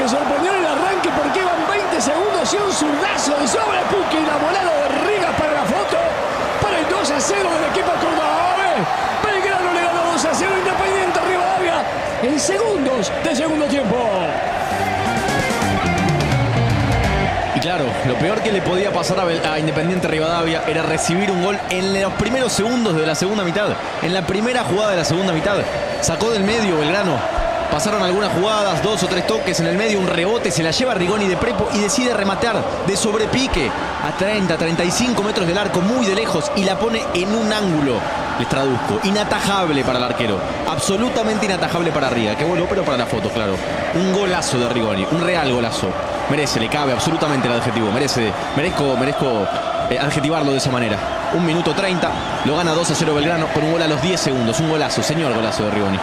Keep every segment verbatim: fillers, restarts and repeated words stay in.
que sorprendió en el arranque porque iban veinte segundos y un zurdazo de sobrepique y la volada de Riga para la foto para el dos a cero del equipo cordobés. Belgrano le ganó dos a cero a Independiente Rivadavia en segundos de segundo tiempo. Y claro, lo peor que le podía pasar a, a Independiente Rivadavia era recibir un gol en los primeros segundos de la segunda mitad. En la primera jugada de la segunda mitad. Sacó del medio Belgrano. Pasaron algunas jugadas, dos o tres toques en el medio, un rebote, se la lleva Rigoni de prepo y decide rematar de sobrepique a treinta, treinta y cinco metros del arco, muy de lejos, y la pone en un ángulo. Les traduzco, inatajable para el arquero, absolutamente inatajable para Riga, que voló, pero para la foto, claro. Un golazo de Rigoni, un real golazo. Merece, le cabe absolutamente el adjetivo, merece, merezco, merezco eh, adjetivarlo de esa manera. Un minuto treinta, lo gana dos a cero Belgrano con un gol a los diez segundos, un golazo, señor golazo de Rigoni.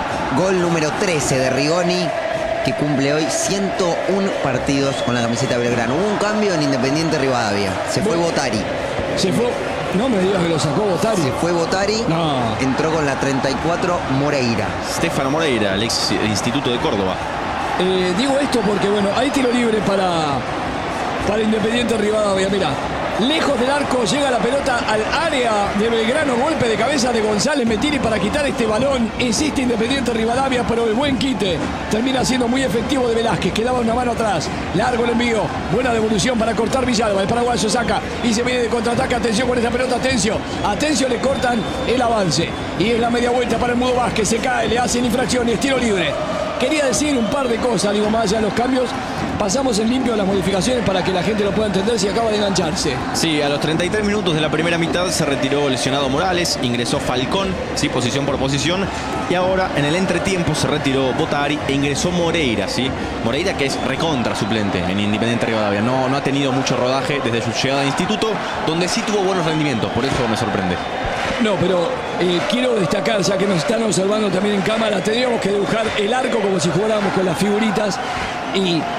Gol número trece de Rigoni, que cumple hoy ciento uno partidos con la camiseta de Belgrano. Hubo un cambio en Independiente Rivadavia. Se fue Botari. Se fue. No me digas que lo sacó Botari. Se fue Botari. No. Entró con la treinta y cuatro Moreira. Stefano Moreira, el ex Instituto de Córdoba. Eh, digo esto porque, bueno, hay tiro libre para, para Independiente Rivadavia. Mira, lejos del arco llega la pelota al área de Belgrano. Golpe de cabeza de González Metiri para quitar este balón. Insiste Independiente Rivadavia, pero el buen quite termina siendo muy efectivo de Velázquez, que daba una mano atrás. Largo el envío. Buena devolución para cortar Villalba. El paraguayo saca y se viene de contraataque. Atención con esta pelota. Atención. Atención, le cortan el avance. Y es la media vuelta para el Mudo Vázquez. Se cae, le hacen infracción y es tiro libre. Quería decir un par de cosas, digo, más allá de los cambios. Pasamos en limpio las modificaciones para que la gente lo pueda entender si acaba de engancharse. Sí, a los treinta y tres minutos de la primera mitad se retiró lesionado Morales, ingresó Falcón, sí, posición por posición, y ahora en el entretiempo se retiró Botari e ingresó Moreira, sí. Moreira, que es recontra suplente en Independiente Rivadavia, no, no ha tenido mucho rodaje desde su llegada al instituto, donde sí tuvo buenos rendimientos, por eso me sorprende. No, pero eh, quiero destacar, ya que nos están observando también en cámara, tendríamos que dibujar el arco como si jugáramos con las figuritas. Y,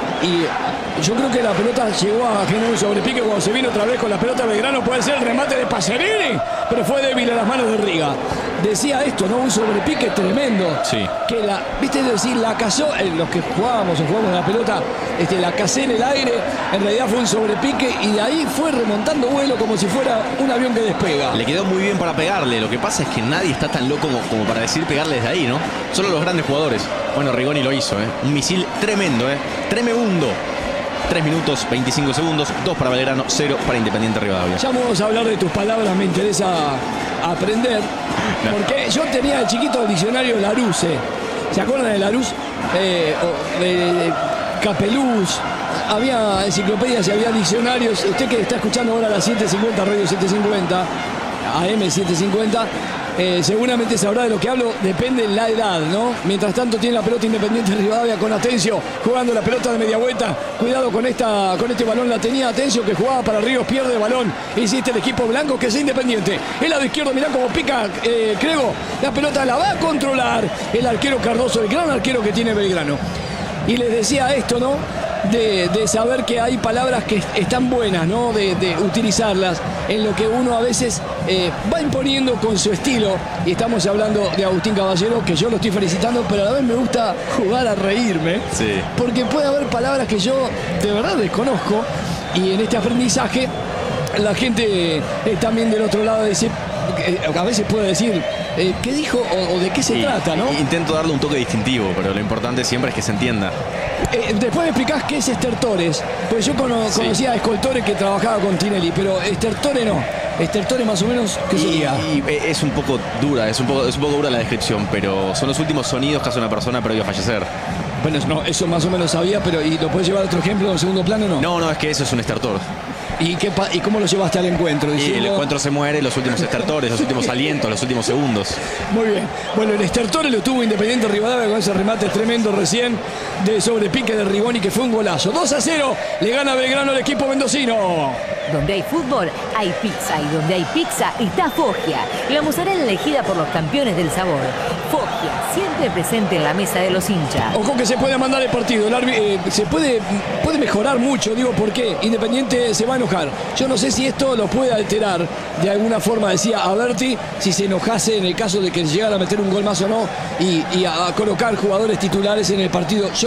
y yo creo que la pelota llegó a generar un sobrepique cuando se vino otra vez con la pelota Belgrano. Puede ser el remate de Pacerini, pero fue débil a las manos de Riga. Decía esto, ¿no? Un sobrepique tremendo. Sí. Que la, viste, es decir, la cazó, eh, los que jugábamos o jugamos la pelota, este, la casé en el aire, en realidad fue un sobrepique y de ahí fue remontando vuelo como si fuera un avión que despega. Le quedó muy bien para pegarle, lo que pasa es que nadie está tan loco como, como para decir pegarle desde ahí, ¿no? Solo los grandes jugadores. Bueno, Rigoni lo hizo, ¿eh? Un misil tremendo, ¿eh? Tremebundo. tres minutos, veinticinco segundos, dos para Belgrano, cero para Independiente Rivadavia. Ya vamos a hablar de tus palabras, me interesa aprender. No. Porque yo tenía de chiquito el diccionario Larousse. ¿Se acuerdan de Larousse? Eh, o de, de Capeluz. Había enciclopedias y había diccionarios. Usted que está escuchando ahora a las siete cincuenta, Radio siete cincuenta, A M siete cincuenta, eh, seguramente sabrá de lo que hablo, depende de la edad, ¿no? Mientras tanto tiene la pelota Independiente Rivadavia con Atencio, jugando la pelota de media vuelta. Cuidado con esta con este balón, la tenía Atencio, que jugaba para Ríos, pierde el balón. Insiste el equipo blanco, que es Independiente. El lado izquierdo, mirá cómo pica eh, Crego. La pelota la va a controlar el arquero Cardoso, el gran arquero que tiene Belgrano. Y les decía esto, ¿no? De, de saber que hay palabras que están buenas, ¿no? De, de utilizarlas en lo que uno a veces eh, va imponiendo con su estilo. Y estamos hablando de Agustín Caballero, que yo lo estoy felicitando, pero a la vez me gusta jugar a reírme. Sí. Porque puede haber palabras que yo de verdad desconozco. Y en este aprendizaje la gente eh, también del otro lado dice, eh, a veces puede decir eh, qué dijo o, o de qué se y, trata, ¿no? Intento darle un toque distintivo, pero lo importante siempre es que se entienda. Eh, después me explicás qué es Estertores, pues yo cono sí. conocía a Escoltore, que trabajaba con Tinelli, pero Estertore no. Estertore más o menos, ¿qué sería? Y, y es un poco dura, es un poco, es un poco dura la descripción, pero son los últimos sonidos que hace una persona previo a fallecer. Bueno, no, eso más o menos sabía, pero ¿y lo puedes llevar a otro ejemplo en segundo plano o no? No, no, es que eso es un estertor. ¿Y, qué ¿Y cómo lo llevaste al encuentro? Diciendo... Y el encuentro se muere, los últimos estertores, los últimos alientos, los últimos segundos. Muy bien. Bueno, el estertore lo tuvo Independiente Rivadavia con ese remate tremendo recién de sobrepique de Rigoni, que fue un golazo. dos a cero, le gana Belgrano al equipo mendocino. Donde hay fútbol, hay pizza. Y donde hay pizza, está Foggia. La mozzarella elegida por los campeones del sabor. Foggia, siempre presente en la mesa de los hinchas. Ojo que se puede mandar el partido. El eh, se puede, puede mejorar mucho, digo, ¿por qué? Independiente se va a enojar. Yo no sé si esto lo puede alterar de alguna forma, decía Aberti, si se enojase en el caso de que llegara a meter un gol más o no y, y a, a colocar jugadores titulares en el partido. Yo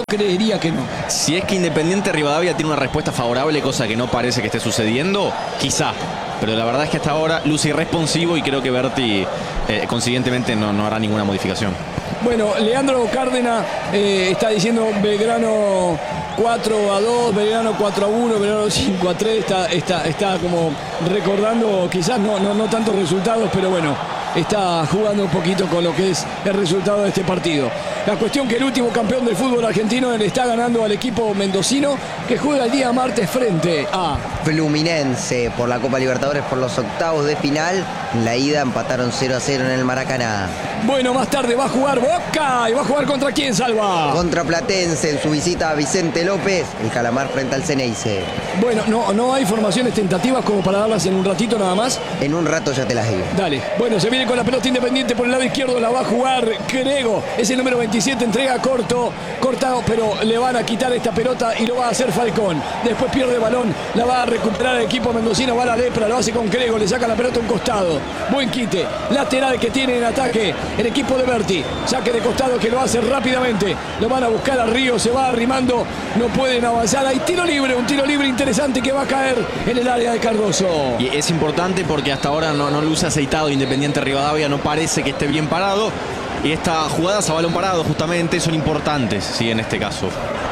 creería que no. Si es que Independiente Rivadavia tiene una respuesta favorable, cosa que no parece que esté sucediendo, quizá. Pero la verdad es que hasta ahora luce irresponsivo y creo que Berti eh, consiguientemente no, no hará ninguna modificación. Bueno, Leandro Cárdenas eh, está diciendo Belgrano cuatro a dos, Belgrano cuatro a uno, Belgrano cinco a tres, está, está, está como recordando, quizás no, no, no tantos resultados, pero bueno, está jugando un poquito con lo que es el resultado de este partido. La cuestión que el último campeón del fútbol argentino le está ganando al equipo mendocino que juega el día martes frente a Fluminense por la Copa Libertadores por los octavos de final. En la ida empataron cero a cero en el Maracaná. Bueno, más tarde va a jugar Boca y va a jugar contra quién, Salva. Contra Platense en su visita a Vicente López, el Calamar frente al Ceneice. Bueno, no, no hay formaciones tentativas como para darlas en un ratito nada más. En un rato ya te las digo. Dale. Bueno, se viene con la pelota Independiente por el lado izquierdo, la va a jugar Grego. Es el número veintisiete, entrega corto, cortado, pero le van a quitar esta pelota y lo va a hacer Falcón. Después pierde el balón, la va a recuperar el equipo mendocino, va a la lepra, lo hace con Grego, le saca la pelota a un costado. Buen quite, lateral que tiene en ataque el equipo de Berti. Saque de costado que lo hace rápidamente. Lo van a buscar a Río, se va arrimando, no pueden avanzar. Hay tiro libre, un tiro libre interesante que va a caer en el área de Cardoso. Y es importante porque hasta ahora no, no luce aceitado Independiente Rivadavia, no parece que esté bien parado. Y estas jugadas a balón parado justamente son importantes, sí, en este caso.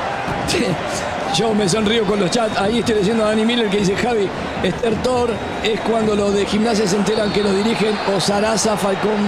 Yo me sonrío con los chats. Ahí estoy leyendo a Dani Miller que dice: Javi, estertor es cuando los de Gimnasia se enteran que lo dirigen o Sarasa, Falcón,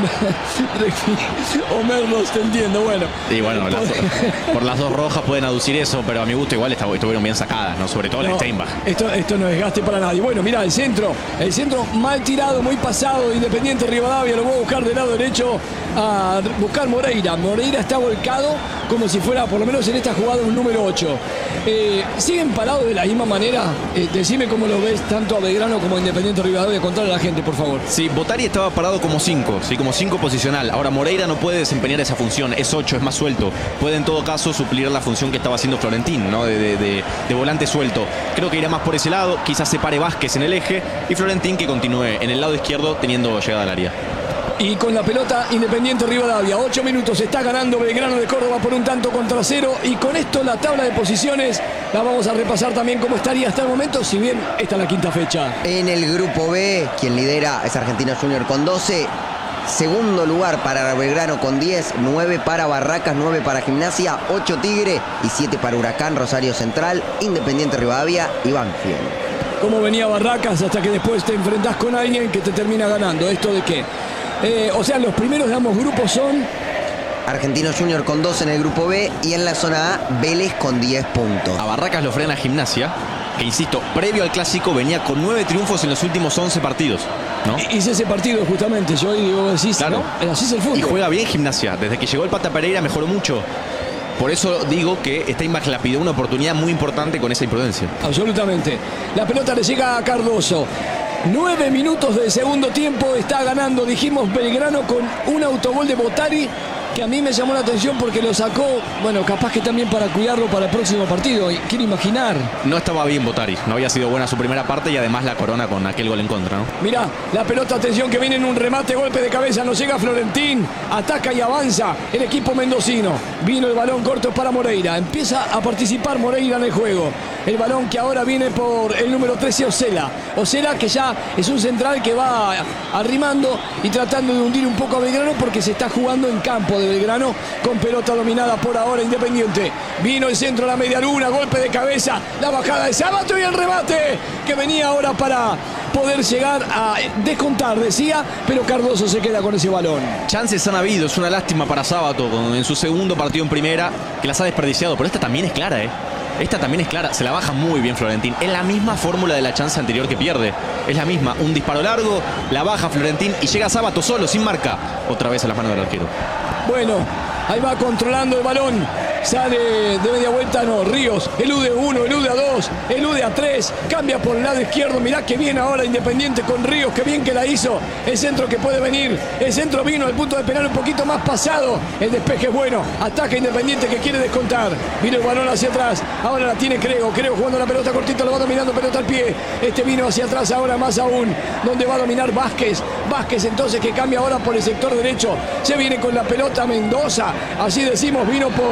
Homer, los te entiendo. Bueno. Y bueno, las, por las dos rojas pueden aducir eso, pero a mi gusto igual estuvieron bien sacadas, ¿no? Sobre todo no, la Steinbach. Esto, esto no es gaste para nadie. Bueno, mirá, el centro, el centro mal tirado, muy pasado de Independiente Rivadavia. Lo voy a buscar del lado derecho a buscar Moreira. Moreira está volcado como si fuera, por lo menos en esta jugada, un número ocho. Eh, ¿Siguen parados de la misma manera? Eh, decime cómo lo ves tanto a Belgrano como a Independiente Rivadavia. Contarle a la gente, por favor. Sí, Botari estaba parado como cinco, sí, como cinco posicional. Ahora Moreira no puede desempeñar esa función, es ocho, es más suelto. Puede en todo caso suplir la función que estaba haciendo Florentín, ¿no? De, de, de, de volante suelto. Creo que irá más por ese lado, quizás se pare Vázquez en el eje y Florentín que continúe en el lado izquierdo teniendo llegada al área. Y con la pelota Independiente Rivadavia, ocho minutos, está ganando Belgrano de Córdoba por un tanto contra cero. Y con esto la tabla de posiciones la vamos a repasar también cómo estaría hasta el momento, si bien esta es la quinta fecha. En el grupo B, quien lidera es Argentinos Juniors con doce. Segundo lugar para Belgrano con diez, nueve para Barracas, nueve para Gimnasia, ocho Tigre y siete para Huracán, Rosario Central, Independiente Rivadavia y Banfield. Cómo venía Barracas hasta que después te enfrentás con alguien que te termina ganando. ¿Esto de qué? Eh, o sea, los primeros de ambos grupos son Argentinos Juniors con doce en el grupo B y en la zona A, Vélez con diez puntos. A Barracas lo frena Gimnasia, que insisto, previo al clásico venía con nueve triunfos en los últimos once partidos, ¿no? Hice ese partido justamente, yo digo, decís, claro. ¿no? Así es el fútbol. Y juega bien Gimnasia, desde que llegó el Pata Pereira mejoró mucho. Por eso digo que Steinbach la pidió una oportunidad muy importante con esa imprudencia. Absolutamente. La pelota le llega a Cardoso. Nueve minutos del segundo tiempo, está ganando, dijimos, Belgrano con un autogol de Botari, que a mí me llamó la atención porque lo sacó, bueno, capaz que también para cuidarlo para el próximo partido. Quiero imaginar. No estaba bien Botari, no había sido buena su primera parte y además la corona con aquel gol en contra, ¿no? Mirá, la pelota, atención, que viene en un remate, golpe de cabeza, no llega Florentín, ataca y avanza el equipo mendocino. Vino el balón corto para Moreira, empieza a participar Moreira en el juego. El balón que ahora viene por el número trece, Osela. Osela que ya es un central que va arrimando y tratando de hundir un poco a Belgrano porque se está jugando en campo de Belgrano con pelota dominada por ahora Independiente. Vino el centro a la media luna, golpe de cabeza, la bajada de Sábato y el remate que venía ahora para poder llegar a descontar, decía, pero Cardoso se queda con ese balón. Chances han habido, es una lástima para Sábato en su segundo partido en primera que las ha desperdiciado, pero esta también es clara, ¿eh? Esta también es clara, se la baja muy bien Florentín. Es la misma fórmula de la chance anterior que pierde. Es la misma, un disparo largo, la baja Florentín y llega Sábato solo, sin marca. Otra vez a las manos del arquero. Bueno, ahí va controlando el balón. Sale de media vuelta, no, Ríos, elude uno, elude a dos, elude a tres, cambia por el lado izquierdo, mirá que bien ahora Independiente con Ríos, que bien que la hizo, el centro que puede venir, el centro vino al punto de penal un poquito más pasado, el despeje es bueno, ataca Independiente que quiere descontar, vino el balón hacia atrás, ahora la tiene Crego, Crego jugando la pelota cortita, lo va dominando, pelota al pie, este vino hacia atrás ahora más aún, donde va a dominar Vázquez, Vázquez entonces que cambia ahora por el sector derecho, se viene con la pelota Mendoza, así decimos, vino por... Eh,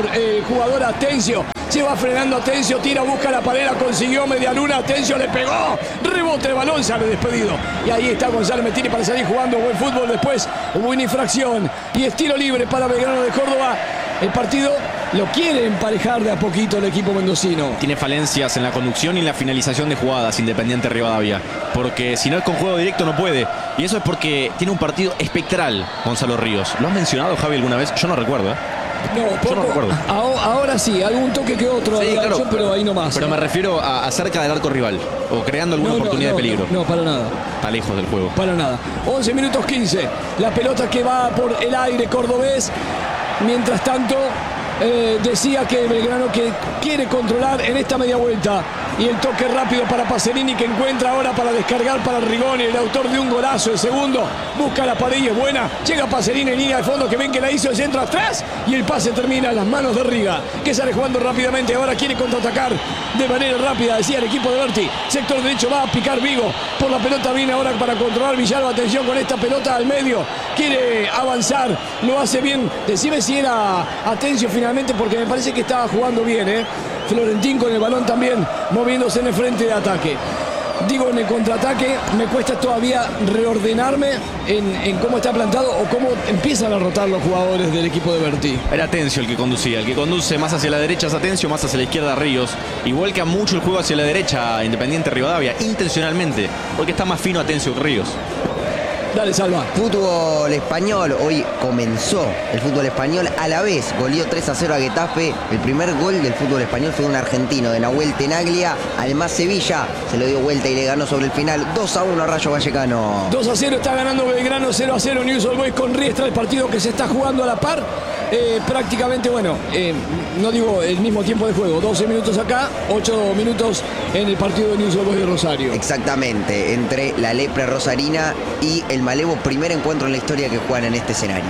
el jugador Atencio. Se va frenando Atencio, tira, busca la pared, la consiguió media luna, Atencio le pegó, rebote el balón, sale despedido. Y ahí está González Metini para salir jugando buen fútbol. Después hubo una infracción y estilo libre para Belgrano de Córdoba. El partido lo quiere emparejar de a poquito el equipo mendocino. Tiene falencias en la conducción y en la finalización de jugadas Independiente Rivadavia, porque si no es con juego directo no puede. Y eso es porque tiene un partido espectral Gonzalo Ríos. ¿Lo has mencionado, Javi, alguna vez? Yo no recuerdo, ¿eh? No, poco, Yo no recuerdo. Ahora, ahora sí, algún toque que otro, Sí, claro, acción, pero ahí nomás. Pero me refiero a, a cerca del arco rival o creando alguna No, no, oportunidad no, de peligro. No, no, para nada. Está lejos del juego. Para nada. once minutos quince. La pelota que va por el aire cordobés. Mientras tanto, eh, decía que Belgrano que quiere controlar en esta media vuelta. Y el toque rápido para Pacerini, que encuentra ahora para descargar para Rigoni, el autor de un golazo. El segundo busca la pared y es buena. Llega Pacerini en línea de fondo, que ven que la hizo el centro atrás. Y el pase termina en las manos de Riga, que sale jugando rápidamente. Ahora quiere contraatacar de manera rápida, decía el equipo de Berti. Sector derecho va a picar Vigo. Por la pelota viene ahora para controlar Villalba. Atención con esta pelota al medio. Quiere avanzar, lo hace bien. Decime si era Atencio finalmente, porque me parece que estaba jugando bien, ¿eh? Florentín con el balón también moviéndose en el frente de ataque. Digo, en el contraataque me cuesta todavía reordenarme en, en cómo está plantado o cómo empiezan a rotar los jugadores del equipo de Berti. Era Atencio el que conducía, el que conduce más hacia la derecha es Atencio, más hacia la izquierda Ríos. Y vuelca mucho el juego hacia la derecha Independiente Rivadavia, intencionalmente, porque está más fino Atencio que Ríos. Dale, Salva. Fútbol español, hoy comenzó el fútbol español, a la vez goleó tres a cero a Getafe. El primer gol del fútbol español fue de un argentino, de Nahuel Tenaglia. Además Sevilla se lo dio vuelta y le ganó sobre el final dos a uno a Rayo Vallecano. dos a cero está ganando Belgrano, cero a cero News Old Boys con Riestra, el partido que se está jugando a la par. Eh, prácticamente, bueno, eh, no digo el mismo tiempo de juego, doce minutos acá, ocho minutos en el partido de News Old Boys de Rosario. Exactamente, entre la lepra rosarina y el Malevo, primer encuentro en la historia que juegan en este escenario.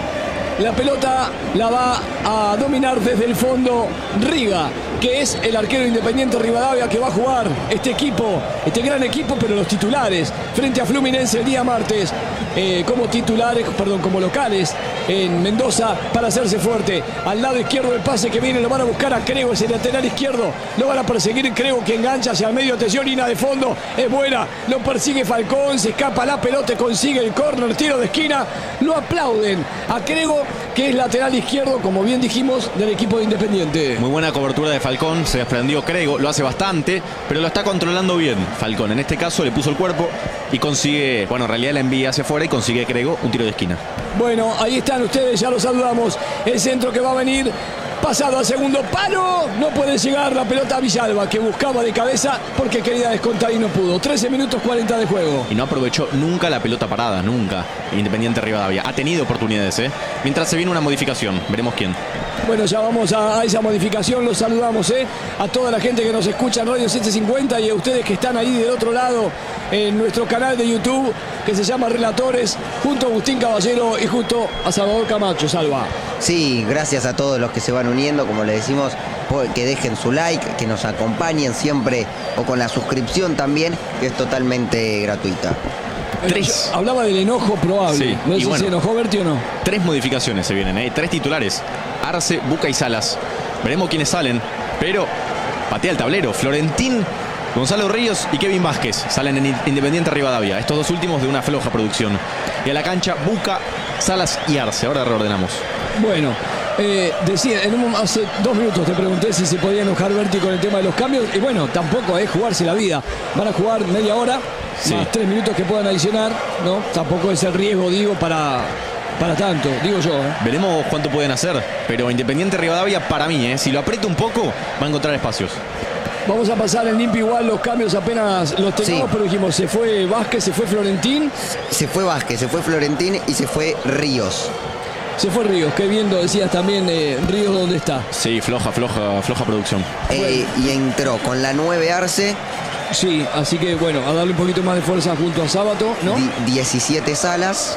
La pelota la va a dominar desde el fondo Riga, que es el arquero Independiente Rivadavia, que va a jugar este equipo, este gran equipo, pero los titulares, frente a Fluminense el día martes, eh, como titulares, perdón, como locales en Mendoza, para hacerse fuerte. Al lado izquierdo el pase que viene, lo van a buscar a Crego, ese lateral izquierdo, lo van a perseguir Crego, que engancha hacia el medio, atención, línea de fondo, es buena, lo persigue Falcón, se escapa la pelota, consigue el córner, tiro de esquina, lo aplauden a Crego, que es lateral izquierdo, como bien dijimos, del equipo de Independiente. Muy buena cobertura de Falcón, se desprendió Crego, lo hace bastante, pero lo está controlando bien Falcón. En este caso le puso el cuerpo y consigue, bueno, en realidad la envía hacia afuera y consigue Crego un tiro de esquina. Bueno, ahí están ustedes, ya los saludamos. El centro que va a venir, pasado al segundo palo, no puede llegar la pelota a Villalba, que buscaba de cabeza porque quería descontar y no pudo. trece minutos cuarenta de juego. Y no aprovechó nunca la pelota parada, nunca. Independiente Rivadavia ha tenido oportunidades, ¿eh? Mientras se viene una modificación, veremos quién. Bueno, ya vamos a, a esa modificación, los saludamos, ¿eh? A toda la gente que nos escucha en Radio setecientos cincuenta y a ustedes que están ahí del otro lado en nuestro canal de YouTube, que se llama Relatores, junto a Agustín Caballero y junto a Salvador Camacho. Salva. Sí, gracias a todos los que se van uniendo, como le decimos, que dejen su like, que nos acompañen siempre, o con la suscripción también, que es totalmente gratuita. Tres. Yo hablaba del enojo probable. Sí, No sé y si bueno, se enojó Berti o no. Tres modificaciones se vienen, ¿eh? Tres titulares. Arce, Buca y Salas. Veremos quiénes salen, pero patea el tablero. Florentín, Gonzalo Ríos y Kevin Vázquez salen en Independiente Rivadavia. Estos dos últimos de una floja producción. Y a la cancha, Buca, Salas y Arce. Ahora reordenamos. Bueno, eh, decía, en un, hace dos minutos te pregunté si se podía enojar Berti con el tema de los cambios. Y bueno, tampoco es jugarse la vida. Van a jugar media hora, sí, más tres minutos que puedan adicionar, ¿no? Tampoco es el riesgo, digo, para... Para tanto, digo yo. ¿eh? Veremos cuánto pueden hacer. Pero Independiente Rivadavia, para mí, ¿eh? si lo aprieta un poco, va a encontrar espacios. Vamos a pasar en limpio igual los cambios apenas los tengamos, Sí. pero dijimos, se fue Vázquez, se fue Florentín, Se fue Vázquez, se fue Florentín y se fue Ríos. se fue Ríos. Qué bien lo decías también, eh, Ríos, ¿dónde está? Sí, floja, floja, floja producción. Eh, y entró con la nueve Arce, Sí, así que bueno, a darle un poquito más de fuerza junto a Sábato, ¿no? di- diecisiete Salas.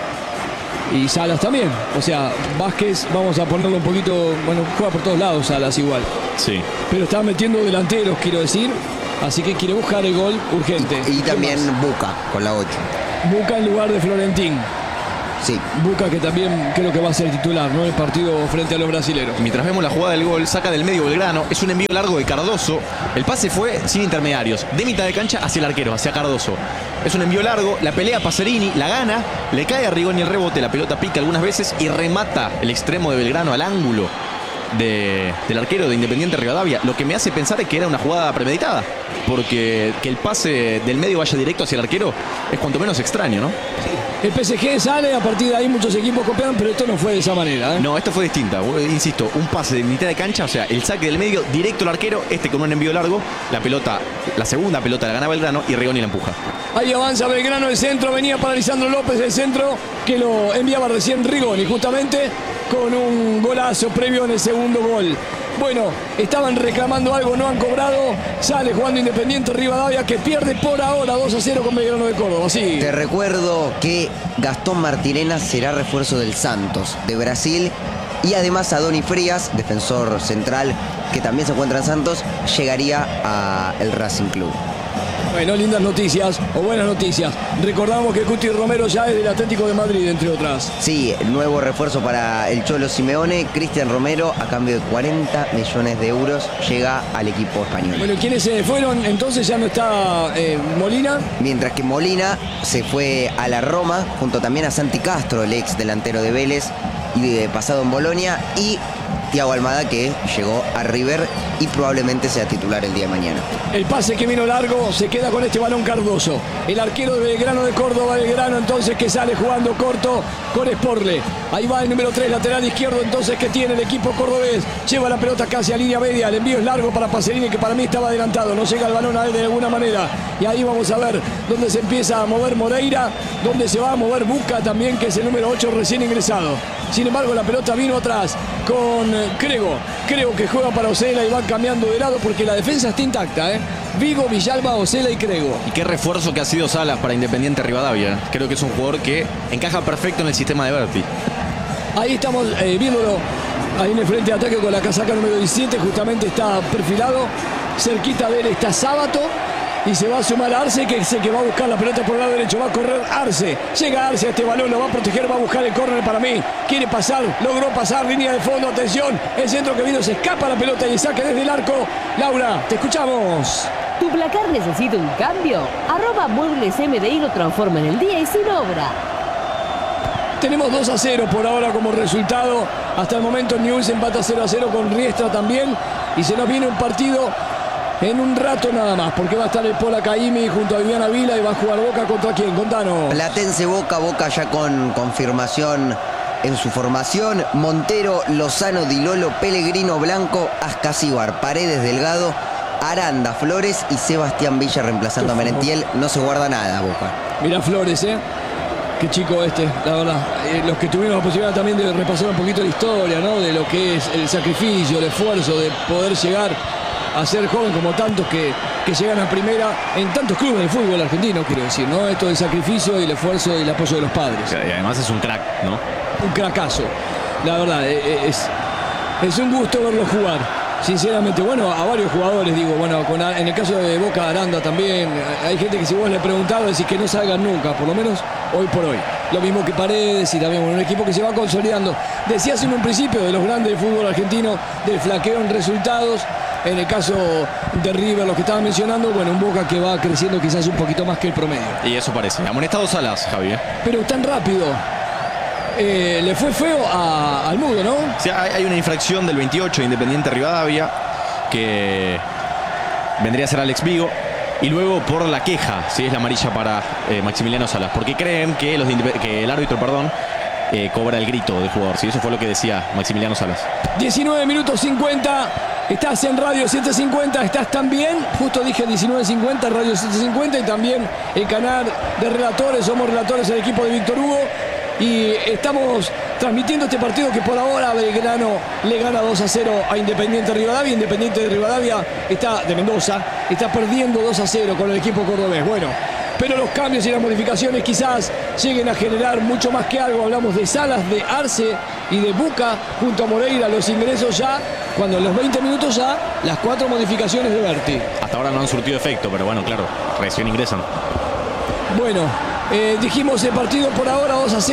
Y Salas también. O sea, Vázquez, vamos a ponerlo un poquito, bueno, juega por todos lados Salas igual. Sí. Pero está metiendo delanteros, quiero decir. Así que quiere buscar el gol urgente. Y ¿Qué también más? Buca con la ocho. Buca en lugar de Florentín. Sí. Buca, que también creo que va a ser titular, ¿no? El partido frente a los brasileros. Mientras vemos la jugada del gol, saca del medio Belgrano, es un envío largo de Cardoso. El pase fue sin intermediarios, de mitad de cancha hacia el arquero, hacia Cardoso. Es un envío largo, la pelea Pacerini, la gana, le cae a Rigoni el rebote, la pelota pica algunas veces y remata el extremo de Belgrano al ángulo de, del arquero de Independiente Rivadavia. Lo que me hace pensar es que era una jugada premeditada, porque que el pase del medio vaya directo hacia el arquero es cuanto menos extraño, ¿no? El P S G sale, a partir de ahí muchos equipos copian, pero esto no fue de esa manera, ¿eh? No, esto fue distinta. Insisto, un pase de mitad de cancha, o sea, el saque del medio directo al arquero, este con un envío largo, la pelota, la segunda pelota la gana Belgrano y Rigoni la empuja. Ahí avanza Belgrano, el centro, venía para Lisandro López, el centro que lo enviaba recién Rigoni, justamente con un golazo previo en el segundo gol. Bueno, estaban reclamando algo, no han cobrado. Sale jugando Independiente Rivadavia, que pierde por ahora dos a cero con Belgrano de Córdoba. Sí. Te recuerdo que Gastón Martirena será refuerzo del Santos de Brasil. Y además Adoni Frías, defensor central, que también se encuentra en Santos, llegaría al Racing Club. Bueno, lindas noticias, o buenas noticias. Recordamos que Cuti Romero ya es del Atlético de Madrid, entre otras. Sí, nuevo refuerzo para el Cholo Simeone. Cristian Romero, a cambio de cuarenta millones de euros, llega al equipo español. Bueno, ¿quiénes se fueron? Entonces ya no está eh, Molina. Mientras que Molina se fue a la Roma, junto también a Santi Castro, el ex delantero de Vélez y de pasado en Bolonia, y Thiago Almada, que llegó a River y probablemente sea titular el día de mañana. El pase que vino largo, se queda con este balón Cardoso. El arquero de Belgrano de Córdoba, Belgrano entonces que sale jugando corto con Sporle. Ahí va el número tres, lateral izquierdo entonces que tiene el equipo cordobés. Lleva la pelota casi a línea media, el envío es largo para Pacerini, que para mí estaba adelantado. No llega el balón a él de alguna manera. Y ahí vamos a ver dónde se empieza a mover Moreira, dónde se va a mover Buca también, que es el número ocho recién ingresado. Sin embargo, la pelota vino atrás con Crego. Creo que juega para Osela y va cambiando de lado porque la defensa está intacta, ¿eh? Vigo, Villalba, Osela y Crego. Y qué refuerzo que ha sido Salas para Independiente Rivadavia. Creo que es un jugador que encaja perfecto en el sistema de Berti. Ahí estamos eh, viéndolo, ahí en el frente de ataque con la casaca número diecisiete, justamente está perfilado. Cerquita de él está Sábato. Y se va a sumar Arce, que es el que va a buscar la pelota por el lado derecho. Va a correr Arce. Llega Arce a este balón, lo va a proteger, va a buscar el córner para mí. Quiere pasar, logró pasar, línea de fondo, atención. El centro que vino, se escapa la pelota y saque desde el arco. Laura, te escuchamos. ¿Tu placar necesita un cambio? Arroba Muebles M D I lo transforma en el día y sin obra. Tenemos dos a cero por ahora como resultado. Hasta el momento Newell's empata cero a cero con Riestra también. Y se nos viene un partido en un rato nada más, porque va a estar el Pola Caimi junto a Viviana Vila y va a jugar Boca contra quién, contanos. Platense Boca, Boca ya con confirmación en su formación. Montero, Lozano, Dilolo, Pellegrino, Blanco, Ascasíbar, Paredes, Delgado, Aranda, Flores y Sebastián Villa reemplazando a Merentiel. No se guarda nada Boca. Mira Flores, eh. Qué chico este, la verdad. Eh, los que tuvimos la posibilidad también de repasar un poquito la historia, ¿no? De lo que es el sacrificio, el esfuerzo de poder llegar a ser joven como tantos que, que llegan a primera en tantos clubes de fútbol argentino, quiero decir, ¿no? Esto del sacrificio y el esfuerzo y el apoyo de los padres. Y además es un crack, ¿no? Un cracazo. La verdad, es, es un gusto verlo jugar. Sinceramente, bueno, a varios jugadores, digo, bueno, con, en el caso de Boca, Aranda también, hay gente que si vos le preguntás, decís que no salgan nunca, por lo menos hoy por hoy. Lo mismo que Paredes y también bueno, un equipo que se va consolidando. Decías en un principio de los grandes del fútbol argentino, del flaqueo en resultados. En el caso de River, los que estaban mencionando, bueno, un Boca que va creciendo quizás un poquito más que el promedio. Y eso parece. Amonestado Salas, Javier. Pero tan rápido. Eh, le fue feo a, al Mudo, ¿no? O sea, hay, hay una infracción del veintiocho de Independiente Rivadavia que vendría a ser Alex Vigo. Y luego por la queja, si es la amarilla para eh, Maximiliano Salas. Porque creen que, los de que el árbitro, perdón, eh, cobra el grito del jugador. ¿Sí? Eso fue lo que decía Maximiliano Salas. diecinueve minutos cincuenta. Estás en Radio setecientos cincuenta, estás también, justo dije diecinueve cincuenta, Radio setecientos cincuenta y también el canal de relatores, somos relatores del equipo de Víctor Hugo y estamos transmitiendo este partido que por ahora Belgrano le gana dos a cero a Independiente Rivadavia. Independiente de Rivadavia está, de Mendoza, está perdiendo dos a cero con el equipo cordobés. Bueno, pero los cambios y las modificaciones quizás lleguen a generar mucho más que algo. Hablamos de Salas, de Arce y de Buca junto a Moreira. Los ingresos ya, cuando en los veinte minutos ya, las cuatro modificaciones de Berti. Hasta ahora no han surtido efecto, pero bueno, claro, recién ingresan. Bueno, eh, dijimos el partido por ahora dos a cero.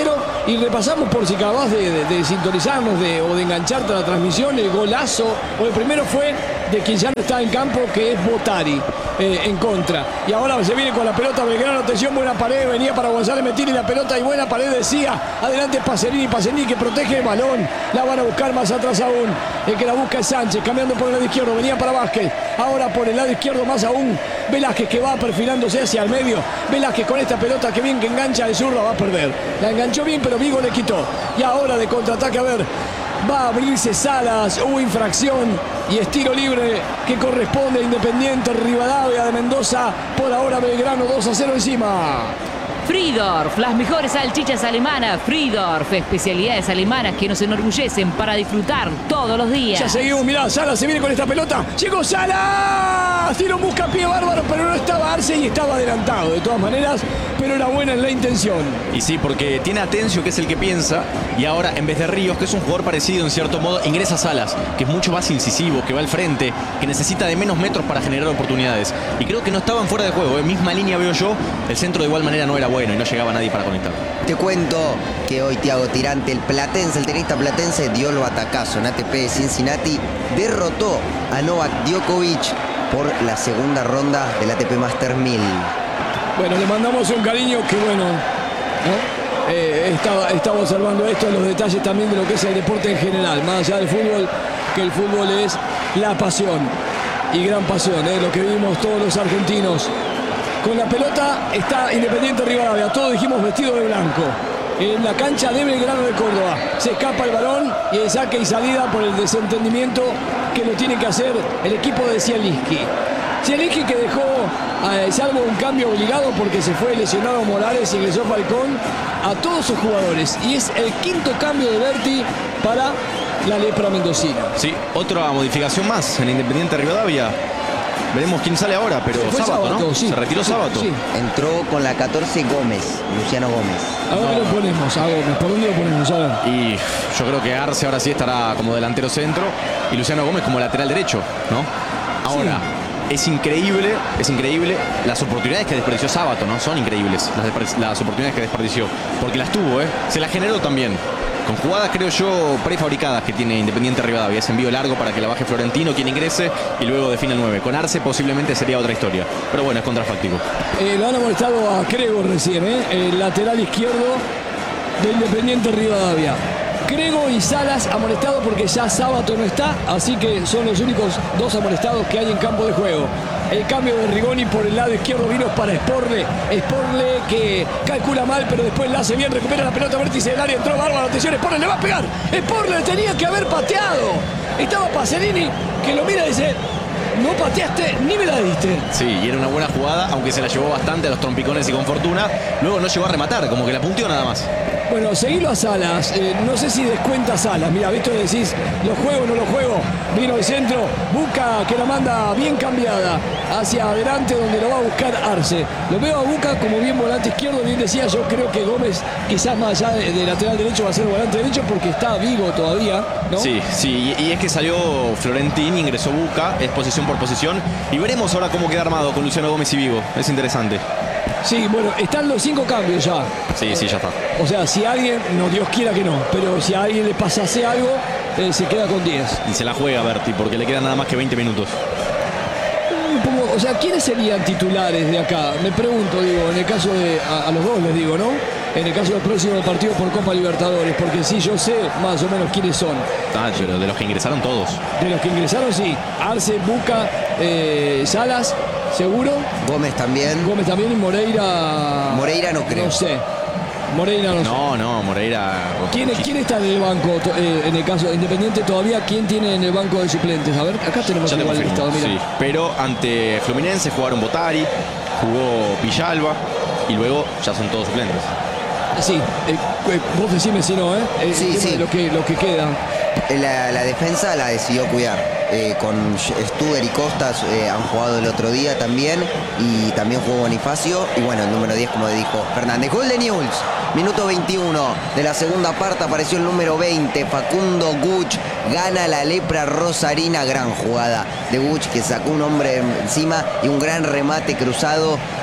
Y repasamos por si acabas de, de, de sintonizarnos de, o de engancharte a la transmisión, el golazo. O el primero fue de quien ya no está en campo, que es Botari, eh, en contra. Y ahora se viene con la pelota Belgrano, atención, buena pared, venía para González Metini la pelota y buena pared decía. Adelante Pacerini, Pacerini que protege el balón. La van a buscar más atrás aún. El que la busca es Sánchez, cambiando por el lado izquierdo, venía para Vázquez. Ahora por el lado izquierdo más aún. Velázquez que va perfilándose hacia el medio. Velázquez con esta pelota que bien que engancha de zurda, va a perder. La enganchó bien, pero Vigo le quitó. Y ahora de contraataque, a ver, va a abrirse Salas, hubo infracción y es tiro libre que corresponde a Independiente Rivadavia de Mendoza. Por ahora Belgrano dos a cero encima. Friedorf, las mejores salchichas alemanas. Friedorf, especialidades alemanas que nos enorgullecen para disfrutar todos los días. Ya seguimos, mirá, Salas se viene con esta pelota. Llegó Salas, tiro busca pie bárbaro, pero no estaba Arce y estaba adelantado de todas maneras, pero era buena en la intención. Y sí, porque tiene a Atencio, que es el que piensa, y ahora en vez de Ríos, que es un jugador parecido en cierto modo, ingresa Salas, que es mucho más incisivo, que va al frente, que necesita de menos metros para generar oportunidades. Y creo que no estaban fuera de juego, ¿eh? Misma línea veo yo, el centro de igual manera no era bueno y no llegaba nadie para conectar. Te cuento que hoy Thiago Tirante, el platense, el tenista platense, dio el batacazo en A T P de Cincinnati, derrotó a Novak Djokovic por la segunda ronda del A T P Master mil. Bueno, le mandamos un cariño que bueno, ¿no? Eh, estaba, estaba observando esto, los detalles también de lo que es el deporte en general, más allá del fútbol, que el fútbol es la pasión, y gran pasión, ¿eh? Lo que vimos todos los argentinos. Con la pelota está Independiente Rivadavia, todos dijimos vestido de blanco. En la cancha de Belgrano de Córdoba. Se escapa el balón y el saque y salida por el desentendimiento que lo tiene que hacer el equipo de Zielinski. Zielinski que dejó, eh, salvo un cambio obligado porque se fue lesionado Morales y ingresó Falcón, a todos sus jugadores. Y es el quinto cambio de Berti para la lepra mendocina. Sí, otra modificación más en Independiente Rivadavia. Veremos quién sale ahora, pero Fue Sábato, Sábato, ¿no? sí. Se retiró Sí, Sábato. sí. Entró con la catorce Gómez, Luciano Gómez. ¿A dónde lo ponemos? A Gómez. ¿Por dónde lo ponemos? A ver. Y yo creo que Arce ahora sí estará como delantero centro y Luciano Gómez como lateral derecho, ¿no? Ahora, sí. es increíble, es increíble las oportunidades que desperdició Sábato, ¿no? Son increíbles las, las oportunidades que desperdició, porque las tuvo, ¿eh? Se las generó también. Con jugadas, creo yo, prefabricadas que tiene Independiente Rivadavia. Ese envío largo para que la baje Florentino, quien ingrese, y luego define el nueve. Con Arce posiblemente sería otra historia. Pero bueno, es contrafáctico. Eh, lo han amonestado a Crego recién, ¿eh? El lateral izquierdo de Independiente Rivadavia. Crego y Salas amonestados porque ya Sábato no está, así que son los únicos dos amonestados que hay en campo de juego. El cambio de Rigoni por el lado izquierdo vino para Sporle. Sporle que calcula mal, pero después la hace bien, recupera la pelota, vértice del área, entró bárbaro, atención, Sporle le va a pegar. Sporle tenía que haber pateado. Estaba Pacerini que lo mira y dice: no pateaste ni me la diste. Sí, y era una buena jugada, aunque se la llevó bastante a los trompicones y con fortuna. Luego no llegó a rematar, como que la punteó nada más. Bueno, seguilo a Salas. Eh, no sé si descuenta Salas. Mira, visto que decís, lo juego, no lo juego. Vino el centro, Buca que la manda bien cambiada hacia adelante donde lo va a buscar Arce. Lo veo a Buca como bien volante izquierdo, bien decía, yo creo que Gómez quizás más allá de, de lateral derecho va a ser volante derecho porque está vivo todavía, ¿no? Sí, sí, y, y es que salió Florentín, ingresó Buca, es posición por posición, y veremos ahora cómo queda armado con Luciano Gómez y Vigo. Es interesante. Sí, bueno, están los cinco cambios ya. Sí, sí, ya está. O sea, si alguien, no Dios quiera que no, pero si a alguien le pasase algo, eh, se queda con diez. Y se la juega Berti, porque le quedan nada más que veinte minutos. O sea, ¿quiénes serían titulares de acá? Me pregunto, digo, en el caso de, a, a los dos les digo, ¿no? En el caso del próximo partido por Copa Libertadores, porque sí, yo sé más o menos quiénes son. Ah, pero de los que ingresaron todos. De los que ingresaron, sí. Arce, Buca, eh, Salas, seguro. Gómez también. Gómez también y Moreira. Moreira no creo. No sé. Moreira no, No, sé. no, Moreira. ¿Quién, ¿Quién está en el banco, eh, en el caso de Independiente todavía? ¿Quién tiene en el banco de suplentes? A ver, acá tenemos Ya te igual el confirmo, listado, mira. sí. Pero ante Fluminense jugaron Botari, jugó Villalba y luego ya son todos suplentes. Sí, eh, vos decime si no, ¿eh? El Sí, tema sí. de Lo que, lo que queda. La, la defensa la decidió cuidar. Eh, con Stuber y Costas eh, han jugado el otro día también. Y también jugó Bonifacio. Y bueno, el número diez, como dijo Fernández. Gol de Newell's. Minuto veintiuno de la segunda parte. Apareció el número veinte. Facundo Guch. Gana la lepra rosarina. Gran jugada de Guch, que sacó un hombre encima. Y un gran remate cruzado.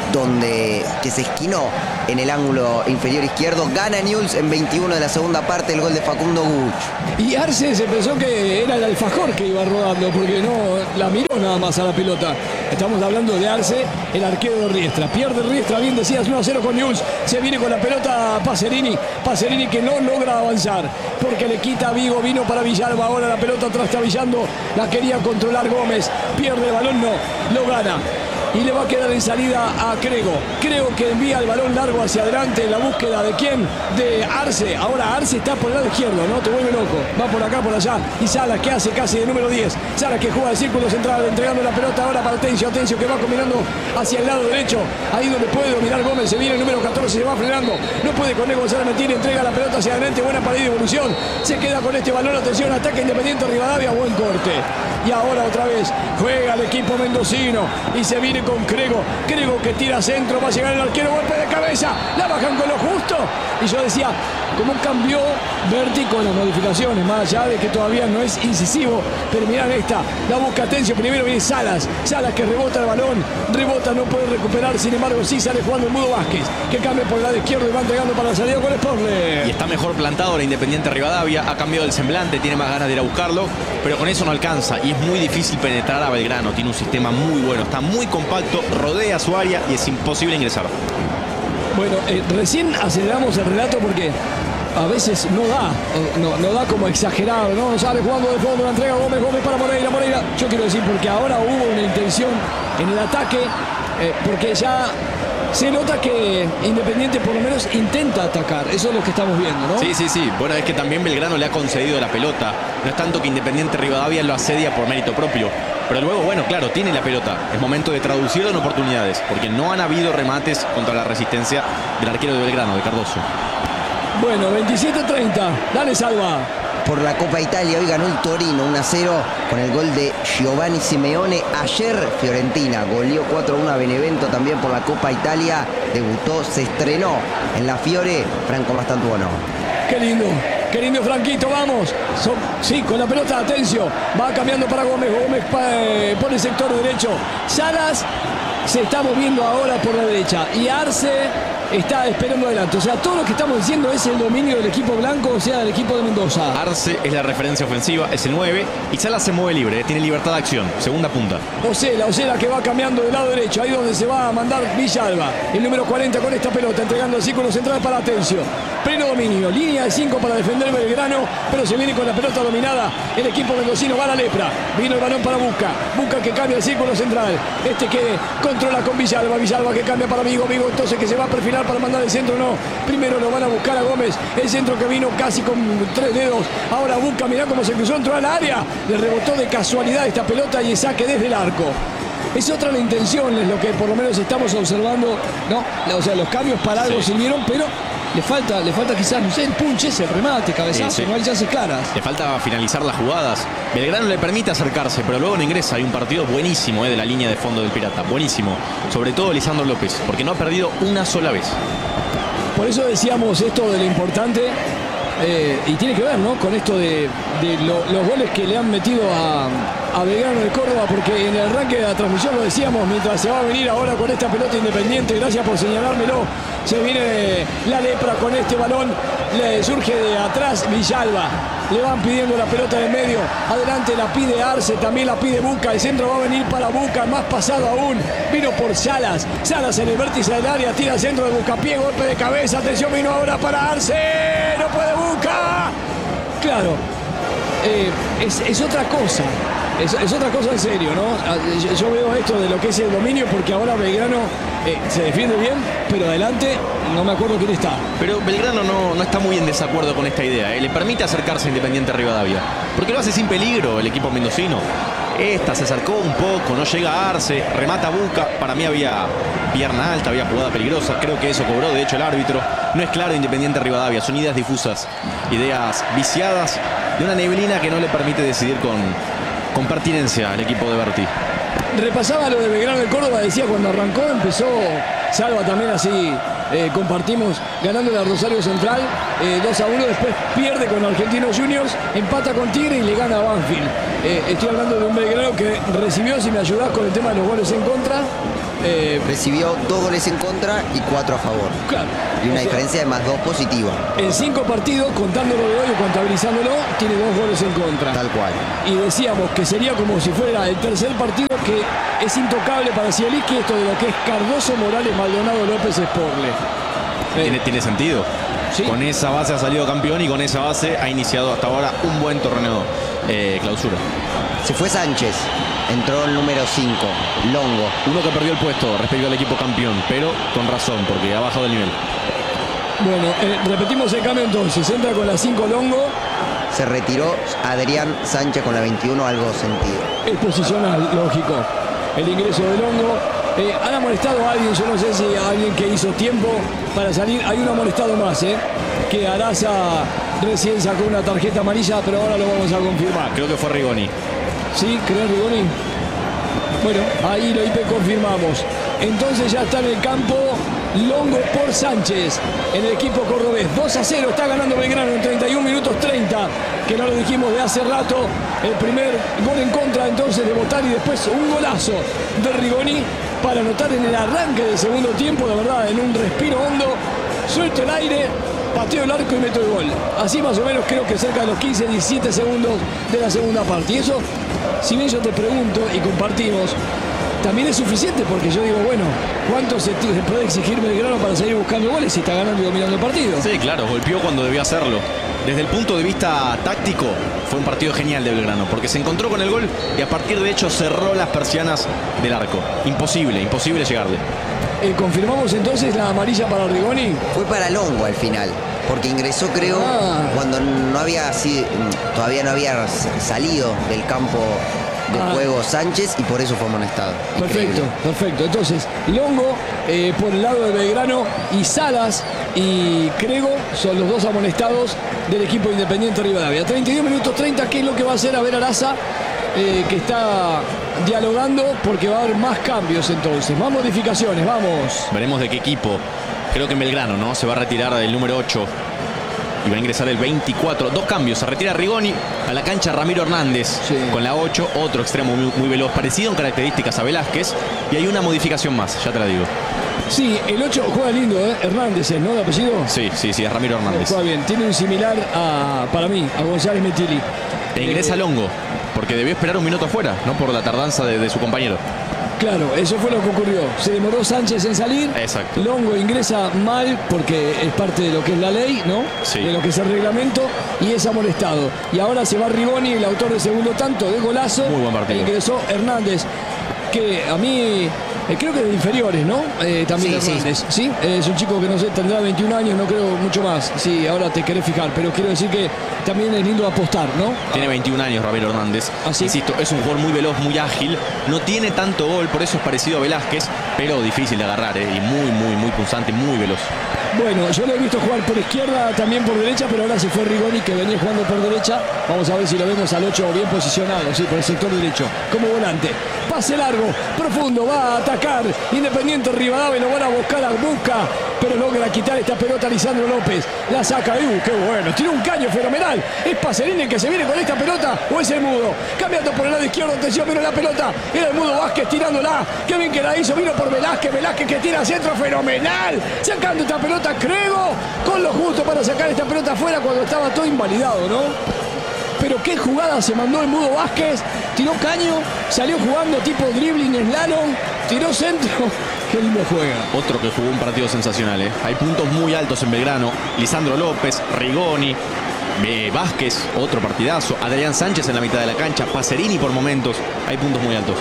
donde que se esquinó en el ángulo inferior izquierdo. Gana Newell's en veintiuno de la segunda parte, el gol de Facundo Guch. Y Arce se pensó que era el alfajor que iba rodando, porque no la miró nada más a la pelota. Estamos hablando de Arce, el arquero de Riestra. Pierde Riestra, bien decías, uno a cero con Newell's. Se viene con la pelota Pacerini. Pacerini que no logra avanzar, porque le quita a Vigo, vino para Villalba. Ahora la pelota trastabillando, la quería controlar Gómez. Pierde el balón, no, lo gana. Y le va a quedar en salida a Crego. Creo que envía el balón largo hacia adelante en la búsqueda de quién, de Arce. Ahora Arce está por el lado izquierdo, ¿no? Te vuelve loco. Va por acá, por allá. Y Salas que hace casi de número diez. Salas que juega el círculo central, entregando la pelota ahora para Atencio. Atencio que va combinando hacia el lado derecho. Ahí donde puede dominar Gómez. Se viene el número catorce, se va frenando. No puede con él Gonzalo Metín. Entrega la pelota hacia adelante. Buena parada de evolución. Se queda con este balón. Atención, ataque Independiente Rivadavia. Buen corte. Y ahora otra vez juega el equipo mendocino. Y se viene con Crego. Crego que tira centro, va a llegar el arquero, golpe de cabeza, la bajan con lo justo. Y yo decía, ¿cómo cambió Berti con las modificaciones? Más allá de que todavía no es incisivo, pero mirá esta, la busca Atencio, primero viene Salas, Salas que rebota el balón, rebota, no puede recuperar, sin embargo sí sale jugando el Mudo Vázquez, que cambia por el lado izquierdo y va entregando para la salida con el Sporting. Y está mejor plantado la Independiente Rivadavia, ha cambiado el semblante, tiene más ganas de ir a buscarlo, pero con eso no alcanza y es muy difícil penetrar a Belgrano. Tiene un sistema muy bueno, está muy compacto, rodea su área y es imposible ingresar. Bueno, eh, recién aceleramos el relato porque a veces no da, eh, no, no da como exagerado, ¿no? Sale jugando de fondo, la entrega Gómez, Gómez para Moreira, Moreira. Yo quiero decir, porque ahora hubo una intención en el ataque, eh, porque ya se nota que Independiente por lo menos intenta atacar. Eso es lo que estamos viendo, ¿no? Sí, sí, sí. Bueno, es que también Belgrano le ha concedido la pelota. No es tanto que Independiente Rivadavia lo asedia por mérito propio. Pero luego, bueno, claro, tiene la pelota. Es momento de traducirlo en oportunidades, porque no han habido remates contra la resistencia del arquero de Belgrano, de Cardoso. Bueno, veintisiete treinta. Dale, Salva. Por la Copa Italia, hoy ganó el Torino uno a cero con el gol de Giovanni Simeone. Ayer Fiorentina goleó cuatro a uno a Benevento también por la Copa Italia. Debutó, se estrenó en la Fiore Franco Mastantuono. Qué lindo, qué lindo Franquito, vamos. So, sí, con la pelota, Atencio. Va cambiando para Gómez, Gómez eh, por el sector derecho. Salas se está moviendo ahora por la derecha y Arce está esperando adelante. O sea, todo lo que estamos diciendo es el dominio del equipo blanco, o sea, del equipo de Mendoza. Arce es la referencia ofensiva, es el nueve y Salas se mueve libre, tiene libertad de acción, segunda punta. Ocela, Ocela que va cambiando del lado derecho, ahí donde se va a mandar Villalba. El número cuarenta con esta pelota, entregando el círculo central para Atencio. Pleno dominio, línea de cinco para defender Belgrano, pero se viene con la pelota dominada. El equipo mendocino va a la lepra. Vino el balón para Busca. Busca que cambia el círculo central. Este que controla con Villalba. Villalba que cambia para Vigo. Vigo entonces que se va a perfilar para mandar el centro. No. Primero lo van a buscar a Gómez. El centro que vino casi con tres dedos. Ahora Busca, mirá cómo se cruzó, entró al área. Le rebotó de casualidad esta pelota y el saque desde el arco. Es otra la intención, es lo que por lo menos estamos observando. No, o sea, los cambios para algo Sí. sirvieron, pero le falta, le falta quizás, no sé, el punch ese, el remate, cabezazo, Sí, sí. no hay chances claras. Le falta finalizar las jugadas. Belgrano le permite acercarse, pero luego no ingresa. Hay un partido buenísimo eh, de la línea de fondo del Pirata. Buenísimo. Sobre todo Lisandro López, porque no ha perdido una sola vez. Por eso decíamos esto de lo importante, eh, y tiene que ver, ¿no?, con esto de, de lo- los goles que le han metido a, a Belgrano de Córdoba, porque en el arranque de la transmisión lo decíamos, mientras se va a venir ahora con esta pelota Independiente, gracias por señalármelo, se viene la lepra con este balón, le surge de atrás Villalba, le van pidiendo la pelota de medio, adelante la pide Arce, también la pide Buca, el centro va a venir para Buca, más pasado aún, vino por Salas, Salas en el vértice del área, tira el centro de Bucapié, golpe de cabeza, atención, vino ahora para Arce, no puede Buca, claro, eh, es, es otra cosa. Es, es otra cosa en serio, ¿no? Yo, yo veo esto de lo que es el dominio porque ahora Belgrano eh, se defiende bien, pero adelante no me acuerdo quién está. Pero Belgrano no, no está muy en desacuerdo con esta idea. ¿eh? Le permite acercarse a Independiente Rivadavia. Porque lo hace sin peligro el equipo mendocino. Esta se acercó un poco, no llega a Arce, remata Buca. Para mí había pierna alta, había jugada peligrosa. Creo que eso cobró, de hecho, el árbitro. No es claro Independiente Rivadavia, son ideas difusas, ideas viciadas de una neblina que no le permite decidir con, con pertinencia al equipo de Berti. Repasaba lo de Belgrano de Córdoba, decía cuando arrancó, empezó Salva también así eh, compartimos ganándole a Rosario Central eh, dos a uno, después pierde con Argentinos Juniors, empata con Tigre y le gana a Banfield. Eh, estoy hablando de un Belgrano que recibió, si me ayudás con el tema de los goles en contra. Eh, Recibió dos goles en contra y cuatro a favor. claro, Y una o sea, diferencia de más dos positiva. en cinco partidos, contándolo de hoy o contabilizándolo, tiene dos goles en contra. Tal cual. Y decíamos que sería como si fuera el tercer partido que es intocable para Zielinski, esto de lo que es Cardoso, Morales, Maldonado, López, Sporle. Eh, ¿Tiene, tiene sentido? Sí. Con esa base ha salido campeón y con esa base ha iniciado hasta ahora un buen torneo eh, clausura. Se fue Sánchez. Entró el número cinco, Longo. Uno que perdió el puesto respecto al equipo campeón, pero con razón, porque ha bajado el nivel. Bueno, eh, repetimos el cambio entonces. Entra con la cinco Longo, Se retiró Adrián Sánchez con la veintiuno, algo sentido. es posicional, lógico. El ingreso de Longo. Eh, han amonestado a alguien, yo no sé si a alguien que hizo tiempo para salir. Hay un amonestado más, ¿eh? Que Araza recién sacó una tarjeta amarilla, pero ahora lo vamos a confirmar. Creo que fue Rigoni. ¿Sí? ¿Crees, Rigoni? Bueno, ahí lo hiper confirmamos. Entonces ya está en el campo Longo por Sánchez en el equipo cordobés. dos a cero está ganando Belgrano en treinta y un minutos treinta, que no lo dijimos de hace rato. El primer gol en contra entonces de Botani, después un golazo de Rigoni para anotar en el arranque del segundo tiempo, de verdad, en un respiro hondo, suelto el aire, pateo el arco y meto el gol. Así más o menos creo que cerca de los quince, diecisiete segundos de la segunda parte. Y eso, si bien yo te pregunto y compartimos, también es suficiente porque yo digo, bueno, ¿cuánto se, se puede exigir Belgrano para seguir buscando goles si está ganando y dominando el partido? Sí, claro, golpeó cuando debió hacerlo. Desde el punto de vista táctico, fue un partido genial de Belgrano, porque se encontró con el gol y a partir de hecho cerró las persianas del arco. Imposible, imposible llegarle. Eh, ¿Confirmamos entonces la amarilla para Rigoni? Fue para Longo al final, porque ingresó, creo, Ah. cuando no había así, todavía no había salido del campo de Ah. juego Sánchez y por eso fue amonestado. Perfecto, Increíble. perfecto. Entonces, Longo eh, por el lado de Belgrano y Salas y Crego son los dos amonestados del equipo Independiente Rivadavia. treinta y dos minutos treinta, ¿qué es lo que va a hacer? A ver, Araza, eh, que está dialogando porque va a haber más cambios entonces, más modificaciones, vamos. Veremos de qué equipo. Creo que en Belgrano, ¿no? Se va a retirar del número ocho y va a ingresar el veinticuatro. Dos cambios. Se retira Rigoni a la cancha Ramiro Hernández Sí. con la ocho. Otro extremo muy, muy veloz, parecido en características a Velázquez. Y hay una modificación más, ya te la digo. Sí, el ocho juega lindo, ¿eh? Hernández, ¿no? ¿De apellido? Sí, sí, sí, es Ramiro Hernández. Juega bien. Tiene un similar a, para mí, a González Metili. E ingresa Eh, Longo, porque debió esperar un minuto afuera, ¿no? Por la tardanza de, de su compañero. Claro, eso fue lo que ocurrió. Se demoró Sánchez en salir. Exacto. Longo ingresa mal porque es parte de lo que es la ley, ¿no? Sí. De lo que es el reglamento y es amonestado. Y ahora se va Rigoni, el autor del segundo tanto de golazo. Muy buen partido. E ingresó Hernández, que a mí eh, creo que de inferiores, ¿no? Eh, también Sí, Hernández. Sí. Eh, es un chico que no sé, tendrá veintiún años, no creo mucho más. Sí, ahora te querés fijar, pero quiero decir que también es lindo apostar, ¿no? Tiene veintiún años Ramiro Hernández. ¿Ah, sí? Insisto, es un jugador muy veloz, muy ágil. No tiene tanto gol, por eso es parecido a Velázquez, pero difícil de agarrar, ¿eh? Y muy, muy, muy punzante, muy veloz. Bueno, yo lo he visto jugar por izquierda, también por derecha, pero ahora se fue Rigoni, que venía jugando por derecha. Vamos a ver si lo vemos al ocho bien posicionado, sí, por el sector derecho, como volante. Pase largo, profundo, va a atacar Independiente Rivadavia, lo van a buscar a Busca, pero logra quitar esta pelota Lisandro López. La saca, ¡uh, qué bueno! Tiene un caño fenomenal. ¿Es Pacerini el que se viene con esta pelota o es el Mudo? Cambiando por el lado izquierdo, atención, pero la pelota era el Mudo Vázquez tirándola. Qué bien que la hizo, vino por Velázquez, Velázquez que tira centro fenomenal. Sacando esta pelota, Crego, con lo justo para sacar esta pelota afuera cuando estaba todo invalidado, ¿no? Pero qué jugada se mandó el Mudo Vázquez, tiró caño, salió jugando tipo dribbling, slalom, tiró centro. Qué lindo juega. Otro que jugó un partido sensacional, ¿eh? Hay puntos muy altos en Belgrano. Lisandro López, Rigoni, eh, Vázquez, otro partidazo. Adrián Sánchez en la mitad de la cancha. Pacerini por momentos. Hay puntos muy altos.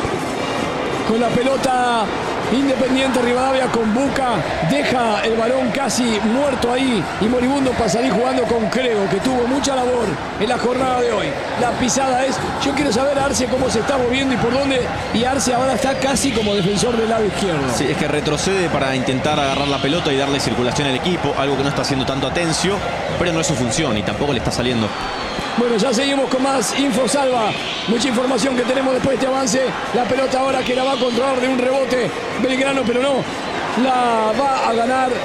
Con la pelota Independiente Rivadavia con Buca, deja el balón casi muerto ahí y moribundo para salir jugando con Crego, que tuvo mucha labor en la jornada de hoy. La pisada es, yo quiero saber a Arce cómo se está moviendo y por dónde, y Arce ahora está casi como defensor del lado izquierdo. Sí, es que retrocede para intentar agarrar la pelota y darle circulación al equipo, algo que no está haciendo tanto Atencio, pero no es su función y tampoco le está saliendo. Bueno, ya seguimos con más Info Salva. Mucha información que tenemos después de este avance. La pelota ahora que la va a controlar de un rebote Belgrano, pero no. La va a ganar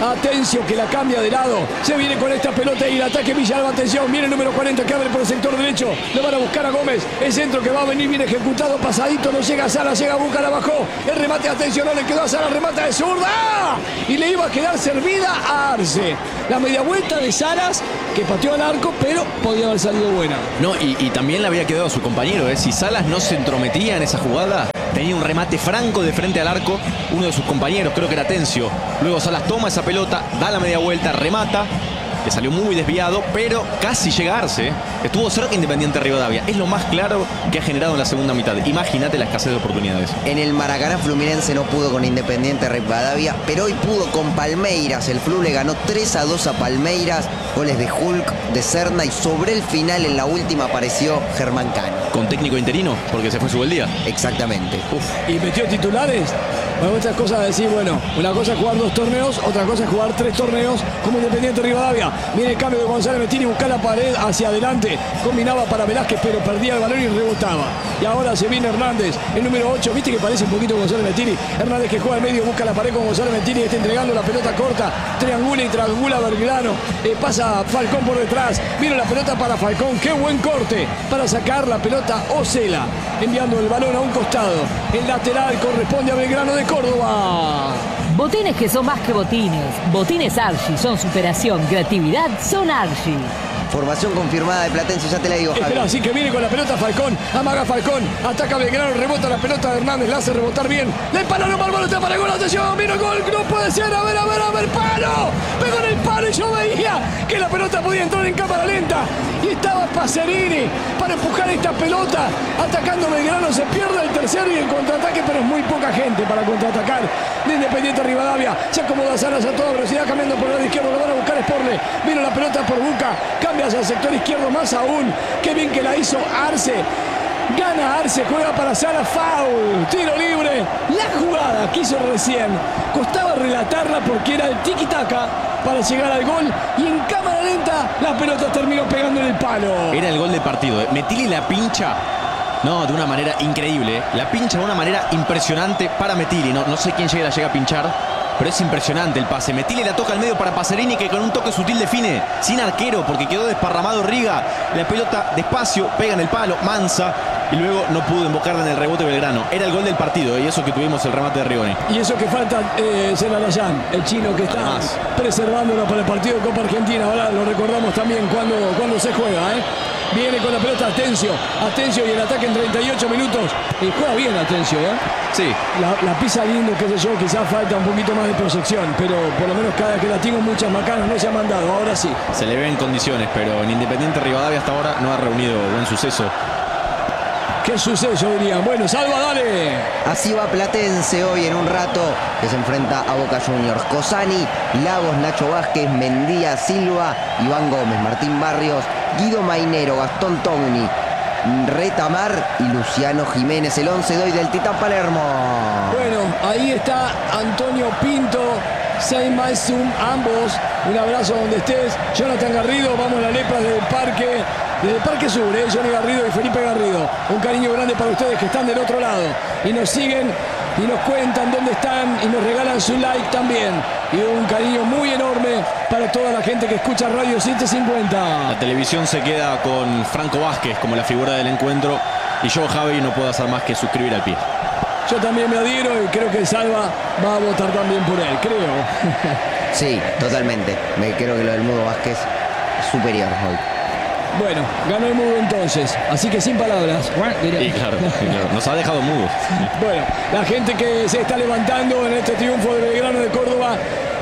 Atencio que la cambia de lado. Se viene con esta pelota y el ataque Villalba. Atención, viene el número cuarenta que abre por el sector derecho. Le van a buscar a Gómez. El centro que va a venir bien ejecutado. Pasadito, no llega a Sala, llega a Buca, la bajó. El remate, atención, no le quedó a Sala. Remata de zurda. Y le iba a quedar servida a Arce. La media vuelta de Salas que pateó al arco, pero podía haber salido buena. No, y, y también le había quedado a su compañero. ¿eh? Si Salas no se entrometía en esa jugada, tenía un remate franco de frente al arco. Uno de sus compañeros, creo que era Atencio. Luego Salas toma esa pelota, da la media vuelta, remata. Que salió muy desviado, pero casi llega a Arce. ¿eh? Estuvo cerca Independiente Rivadavia. Es lo más claro que ha generado en la segunda mitad. Imagínate la escasez de oportunidades. En el Maracaná Fluminense no pudo con Independiente Rivadavia, pero hoy pudo con Palmeiras. El Flu le ganó tres a dos a Palmeiras. Goles de Hulk, de Serna, y sobre el final en la última apareció Germán Cano. Con técnico interino, porque se fue su día. Exactamente. Uf. ¿Y metió titulares? Bueno, otras cosas a decir, bueno, una cosa es jugar dos torneos, otra cosa es jugar tres torneos como Independiente Rivadavia. Viene el cambio de González Mettini, buscar la pared hacia adelante. Combinaba para Velázquez, pero perdía el balón y rebotaba. Y ahora se viene Hernández, el número ocho. Viste que parece un poquito González Mettini. Hernández que juega al medio, busca la pared con González Mettini. Está entregando la pelota corta. Triangula y triangula Belgrano. Eh, pasa Falcón por detrás. Viene la pelota para Falcón. Qué buen corte para sacar la pelota Ocela. Enviando el balón a un costado. El lateral corresponde a Belgrano de Córdoba. Botines que son más que botines. Botines Archie son superación, creatividad, son Archie. Formación confirmada de Platense, ya te la digo, Javi. Espera, así que viene con la pelota Falcón, amaga Falcón, ataca Belgrano, rebota la pelota de Hernández, la hace rebotar bien. Le empaló, no mal, está para el gol, atención, vino el gol, no puede ser, a ver, a ver, a ver, palo. Pegó en el palo y yo veía que la pelota podía entrar en cámara lenta. Y estaba Pacerini para empujar esta pelota, atacando Belgrano, se pierde el tercero y el contraataque, pero es muy poca gente para contraatacar de Independiente Rivadavia. Se acomoda Salas a toda velocidad, cambiando por el lado izquierdo, lo van a buscar Sporle. Vino la pelota por Buca, cambia hacia el sector izquierdo más aún. Qué bien que la hizo Arce. Gana Arce, juega para Sala, foul, tiro libre. La jugada que hizo recién costaba relatarla porque era el tiki-taka para llegar al gol y en cámara lenta la pelota terminó pegando en el palo. Era el gol del partido. ¿eh? Mettini la pincha. No, de una manera increíble. ¿eh? La pincha de una manera impresionante para Mettini. No, no sé quién llega, la llega a pinchar, pero es impresionante el pase. Mettini la toca al medio para Pacerini, que con un toque sutil define. Sin arquero, porque quedó desparramado Riga. La pelota despacio, pega en el palo, Mansa. Y luego no pudo invocarla en el rebote Belgrano. Era el gol del partido, ¿eh? Y eso que tuvimos el remate de Rigoni. Y eso que falta eh, Zelallayán, el chino que está Además, preservándolo para el partido de Copa Argentina. Ahora lo recordamos también cuando, cuando se juega, ¿eh? Viene con la pelota Atencio. Atencio y el ataque en treinta y ocho minutos. Y juega bien Atencio, ¿eh? Sí. La, la pisa lindo, qué sé yo, quizás falta un poquito más de proyección, pero por lo menos cada vez que la tengo muchas macanas no se ha mandado, ahora sí. Se le ve en condiciones, pero en Independiente Rivadavia hasta ahora no ha reunido buen suceso. ¿Qué suceso dirían? Bueno, Salva, dale. Así va Platense hoy en un rato, que se enfrenta a Boca Juniors. Cosani, Lagos, Nacho Vázquez, Mendía, Silva, Iván Gómez, Martín Barrios, Guido Mainero, Gastón Togni, Retamar y Luciano Jiménez. El once de hoy del Titán Palermo. Bueno, ahí está Antonio Pinto, Seymaisum, ambos. Un abrazo donde estés. Jonathan Garrido, vamos a la Lepra del Parque. Desde el Parque Sur, ¿eh? Johnny Garrido y Felipe Garrido. Un cariño grande para ustedes que están del otro lado. Y nos siguen y nos cuentan dónde están y nos regalan su like también. Y un cariño muy enorme para toda la gente que escucha Radio setecientos cincuenta. La televisión se queda con Franco Vázquez como la figura del encuentro. Y yo, Javi, no puedo hacer más que suscribir al pie. Yo también me adhiero y creo que Salva va a votar también por él, creo. Sí, totalmente. Me creo que lo del Mudo Vázquez es superior hoy. Bueno, ganó el mudo entonces, así que sin palabras. Y claro, y claro, nos ha dejado mudos. Bueno, la gente que se está levantando en este triunfo de Belgrano de Córdoba.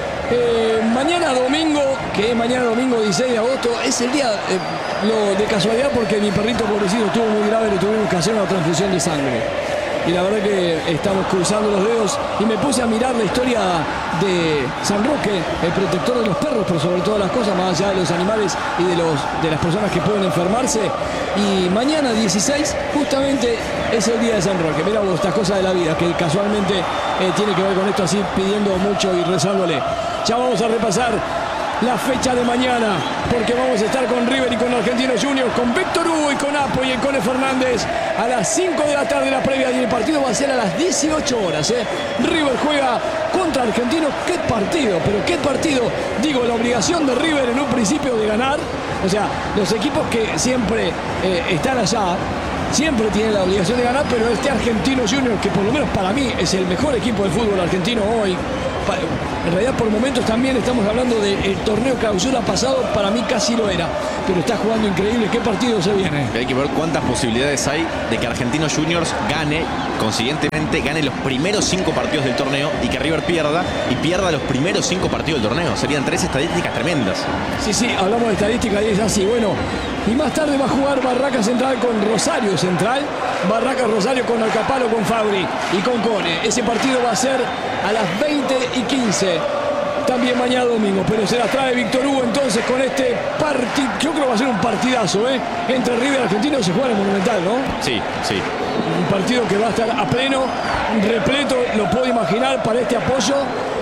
Eh, mañana domingo, que es mañana domingo dieciséis de agosto, es el día, eh, lo de casualidad, porque mi perrito pobrecito estuvo muy grave, le tuvimos que hacer una transfusión de sangre. Y la verdad que estamos cruzando los dedos y me puse a mirar la historia de San Roque, el protector de los perros, pero sobre todas las cosas, más allá de los animales y de, los, de las personas que pueden enfermarse. Y mañana dieciséis justamente es el día de San Roque. Mirá vos, estas cosas de la vida que casualmente eh, tiene que ver con esto, así pidiendo mucho y rezándole. Ya vamos a repasar la fecha de mañana, porque vamos a estar con River y con Argentinos Juniors, con Víctor Hugo y con Apo y el Cone Fernández a las cinco de la tarde la previa, y el partido va a ser a las dieciocho horas. ¿eh? River juega contra Argentinos. Qué partido, pero qué partido. Digo, la obligación de River en un principio de ganar. O sea, los equipos que siempre eh, están allá siempre tienen la obligación de ganar, pero este Argentino Juniors, que por lo menos para mí es el mejor equipo de fútbol argentino hoy, en realidad por momentos también estamos hablando del torneo clausura pasado, para mí casi lo era, pero está jugando increíble. ¿Qué partido se viene? Hay que ver cuántas posibilidades hay de que Argentinos Juniors gane, consiguientemente gane los primeros cinco partidos del torneo, y que River pierda y pierda los primeros cinco partidos del torneo. Serían tres estadísticas tremendas. Sí, sí, hablamos de estadísticas y es así. Bueno, y más tarde va a jugar Barraca Central con Rosario Central, Barraca Rosario con Alcapalo, con Fabri y con Cone. Ese partido va a ser a las veinte y quince, también mañana domingo, pero se las trae Víctor Hugo entonces con este partido. Yo creo que va a ser un partidazo, ¿eh? Entre River y Argentinos. Se juega en el Monumental, ¿no? Sí, sí. Un partido que va a estar a pleno, repleto, lo puedo imaginar, para este apoyo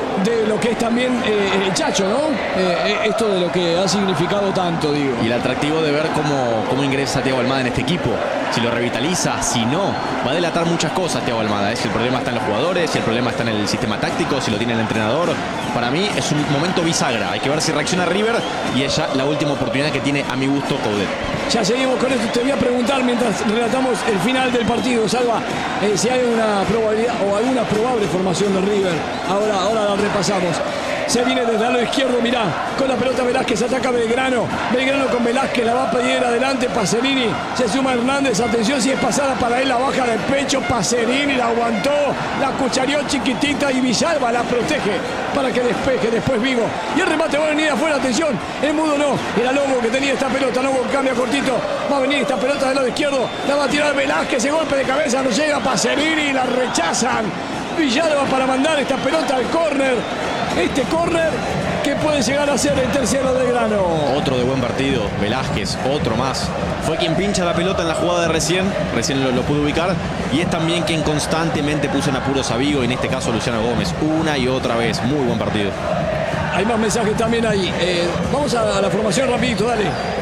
de lo que es también eh, el Chacho, ¿no? Eh, esto de lo que ha significado tanto, digo. Y el atractivo de ver cómo, cómo ingresa Thiago Almada en este equipo. Si lo revitaliza, si no, va a delatar muchas cosas Thiago Almada. ¿eh? Si el problema está en los jugadores, si el problema está en el sistema táctico, si lo tiene el entrenador. Para mí es un momento bisagra. Hay que ver si reacciona River, y es ya la última oportunidad que tiene, a mi gusto, Coudet. Ya seguimos con esto. Te voy a preguntar mientras relatamos el final del partido, Salva, eh, si hay una probabilidad o alguna probable formación de River. Ahora, ahora la repasamos. Se viene desde el lado izquierdo, mirá, con la pelota Velázquez, ataca Belgrano. Belgrano con Velázquez, la va a pedir adelante Pacerini. Se suma Hernández, atención, si es pasada para él, la baja del pecho. Pacerini la aguantó, la cuchareó chiquitita y Villalba la protege para que despeje. Después Vigo. Y el remate va a venir afuera, atención. El Mudo no, era Lobo que tenía esta pelota. Lobo cambia cortito, va a venir esta pelota del lado izquierdo. La va a tirar Velázquez, ese golpe de cabeza no llega. Pacerini, la rechazan. Villalba para mandar esta pelota al córner. Este córner que puede llegar a ser el tercero de Belgrano. Otro de buen partido, Velázquez, otro más. Fue quien pincha la pelota en la jugada de recién, recién lo, lo pudo ubicar, y es también quien constantemente puso en apuros a Vigo, y en este caso Luciano Gómez, una y otra vez. Muy buen partido. Hay más mensajes también ahí. Eh, vamos a, a la formación rapidito, dale.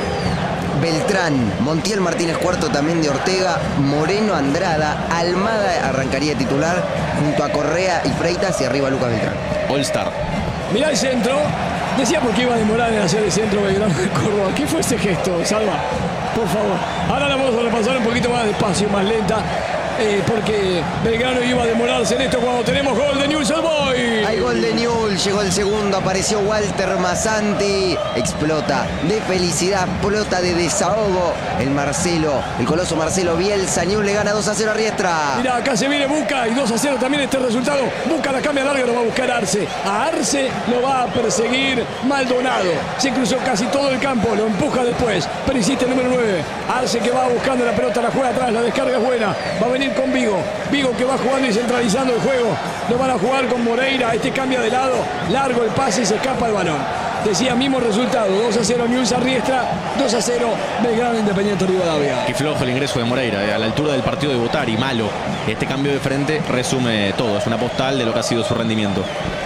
Beltrán, Montiel Martínez Cuarto también de Ortega, Moreno Andrada, Almada arrancaría de titular junto a Correa y Freitas, y arriba Lucas Beltrán. All Star. Mirá el centro. Decía por qué iba a demorar en hacer el centro Belgrano de Córdoba. ¿Qué fue ese gesto, Salva? Por favor. Ahora la vamos a repasar un poquito más despacio, más lenta. Eh, porque Belgrano iba a demorarse en esto cuando tenemos gol de Newell's Old Boys. Hay gol de Newell's, llegó el segundo, apareció Walter Masanti, explota de felicidad, explota de desahogo el Marcelo, el coloso Marcelo Bielsa. Newell's le gana dos a cero a Riestra. Mira, acá se viene Buca y dos a cero también este resultado. Buca la cambia larga, lo va a buscar Arce. A Arce lo va a perseguir Maldonado. Se cruzó casi todo el campo, lo empuja después, pero insiste el número nueve. Arce que va buscando la pelota, la juega atrás, la descarga es buena. Va a venir con Vigo. Vigo que va jugando y centralizando el juego. Lo van a jugar con Moreira. Este cambia de lado. Largo el pase y se escapa el balón. Decía mismo resultado. dos a cero Newell's a Riestra. dos a cero Belgrano Independiente Rivadavia. Y flojo el ingreso de Moreira, eh, a la altura del partido de Botari, malo. Este cambio de frente resume todo. Es una postal de lo que ha sido su rendimiento.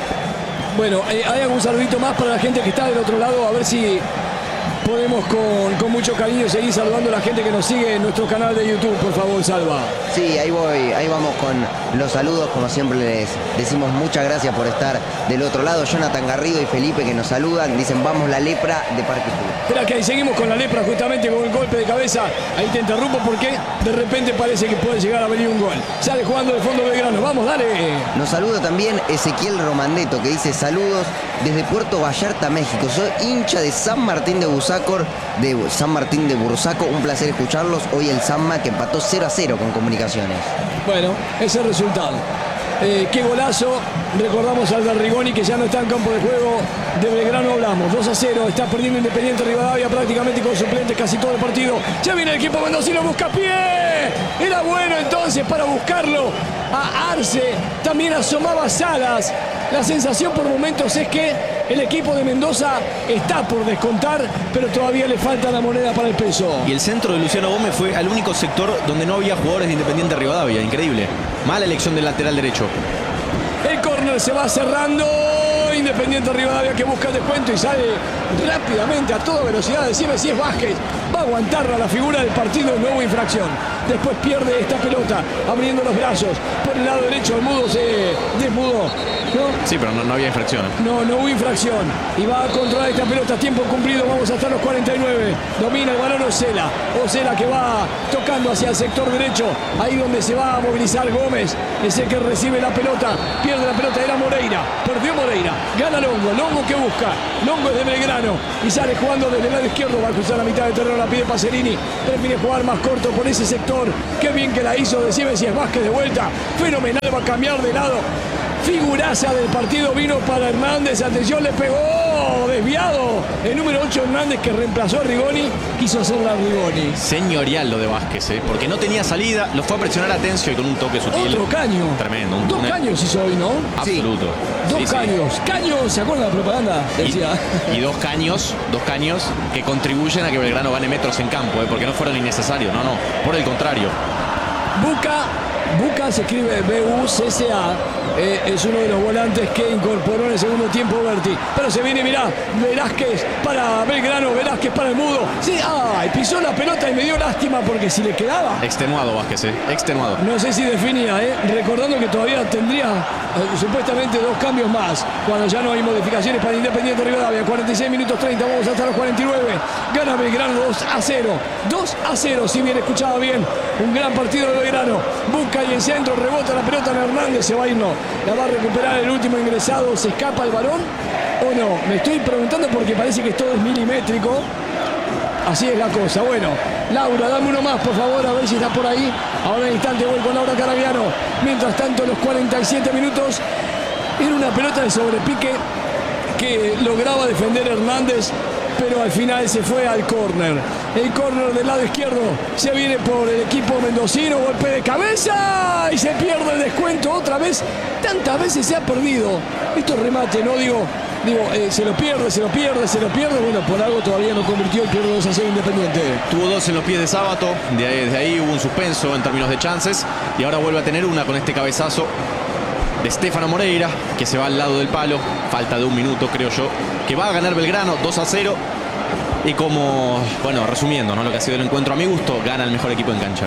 Bueno, eh, hay algún saludito más para la gente que está del otro lado. A ver si podemos con, con mucho cariño seguir saludando a la gente que nos sigue en nuestro canal de YouTube. Por favor, Salva. Sí, ahí voy, ahí vamos con los saludos. Como siempre les decimos muchas gracias por estar del otro lado. Jonathan Garrido y Felipe que nos saludan. Dicen vamos la lepra de Parque Sur. Espera que ahí seguimos con la lepra justamente con el golpe de cabeza. Ahí te interrumpo porque de repente parece que puede llegar a venir un gol. Sale jugando de fondo Belgrano. Vamos, dale. Nos saluda también Ezequiel Romandeto que dice saludos desde Puerto Vallarta, México. Soy hincha de San Martín de Bursaco, de San Martín de Bursaco. Un placer escucharlos. Hoy el Sanma que empató cero a cero con Comunicaciones. Bueno, ese resultado. Eh, qué golazo. Recordamos al Rigoni que ya no está en campo de juego. De Belgrano hablamos. dos a cero. Está perdiendo Independiente Rivadavia prácticamente con suplentes casi todo el partido. Ya viene el equipo mendocino. Busca pie. Era bueno entonces para buscarlo a Arce. También asomaba Salas. La sensación por momentos es que el equipo de Mendoza está por descontar, pero todavía le falta la moneda para el peso. Y el centro de Luciano Gómez fue al único sector donde no había jugadores de Independiente Rivadavia. Increíble. Mala elección del lateral derecho. El córner se va cerrando Independiente Rivadavia que busca el descuento y sale rápidamente a toda velocidad. Decime si es Vázquez. Va a aguantarla la figura del partido, no hubo infracción. Después pierde esta pelota, abriendo los brazos. Por el lado derecho el mudo se desmudó, ¿no? Sí, pero no, no había infracción. No, no hubo infracción. Y va a controlar esta pelota. Tiempo cumplido. Vamos hasta los cuarenta y nueve. Domina el balón Osela. Osela que va tocando hacia el sector derecho. Ahí donde se va a movilizar Gómez. Es el que recibe la pelota. Pierde la pelota. Era Moreira. Perdió Moreira. Gana Longo. Longo que busca. Longo es de Belgrano. Y sale jugando desde el lado izquierdo. Va a cruzar la mitad del terreno. La pide Pacerini. Prefiere jugar más corto por ese sector. Qué bien que la hizo. Decime si es Vázquez de vuelta. Fenomenal. Va a cambiar de lado. Figuraza del partido vino para Hernández. Atención, le pegó. Desviado. El número ocho Hernández que reemplazó a Rigoni. Quiso hacerla a Rigoni. Señorial lo de Vázquez, ¿eh? Porque no tenía salida. Lo fue a presionar a Atencio y con un toque sutil. Otro caño. Tremendo. Un, Dos un, caños hizo hoy, ¿no? Absoluto. Dos Sí, sí. caños. Caños. ¿Se acuerdan de la propaganda? Decía. Y, y dos caños, dos caños que contribuyen a que Belgrano gane metros en campo, ¿eh? Porque no fueron innecesarios. No, no. Por el contrario. Buca. Buca se escribe B U C C A, eh, es uno de los volantes que incorporó en el segundo tiempo Berti. Pero se viene, mirá, Velázquez para Belgrano, Velázquez para el mudo. Sí, ay, pisó la pelota y me dio lástima porque si le quedaba. Extenuado Vázquez, ¿eh? Extenuado. No sé si definía, ¿eh? Recordando que todavía tendría eh, supuestamente dos cambios más. Cuando ya no hay modificaciones para Independiente Rivadavia. cuarenta y seis minutos treinta, vamos hasta los cuarenta y nueve. Gana Belgrano dos a cero. dos a cero, si bien escuchaba bien. Un gran partido de Belgrano. Busca y en centro, rebota la pelota en Hernández, se va a ir, no. La va a recuperar el último ingresado, ¿se escapa el balón o no? Me estoy preguntando porque parece que todo es milimétrico. Así es la cosa. Bueno, Laura, dame uno más, por favor, a ver si está por ahí. Ahora en instante voy con Laura Carabiano. Mientras tanto, los cuarenta y siete minutos, era una pelota de sobrepique que lograba defender Hernández, pero al final se fue al córner. El córner del lado izquierdo se viene por el equipo mendocino, golpe de cabeza y se pierde el descuento otra vez. Tantas veces se ha perdido estos remates, ¿no? Digo, digo eh, se lo pierde, se lo pierde, se lo pierde. Bueno, por algo todavía no convirtió y pierde dos a cero Independiente. Tuvo dos en los pies de Sábato, de ahí, desde ahí hubo un suspenso en términos de chances y ahora vuelve a tener una con este cabezazo de Stefano Moreira, que se va al lado del palo, falta de un minuto creo yo, que va a ganar Belgrano dos a cero. Y como, bueno, resumiendo, ¿no? Lo que ha sido el encuentro, a mi gusto, gana el mejor equipo en cancha.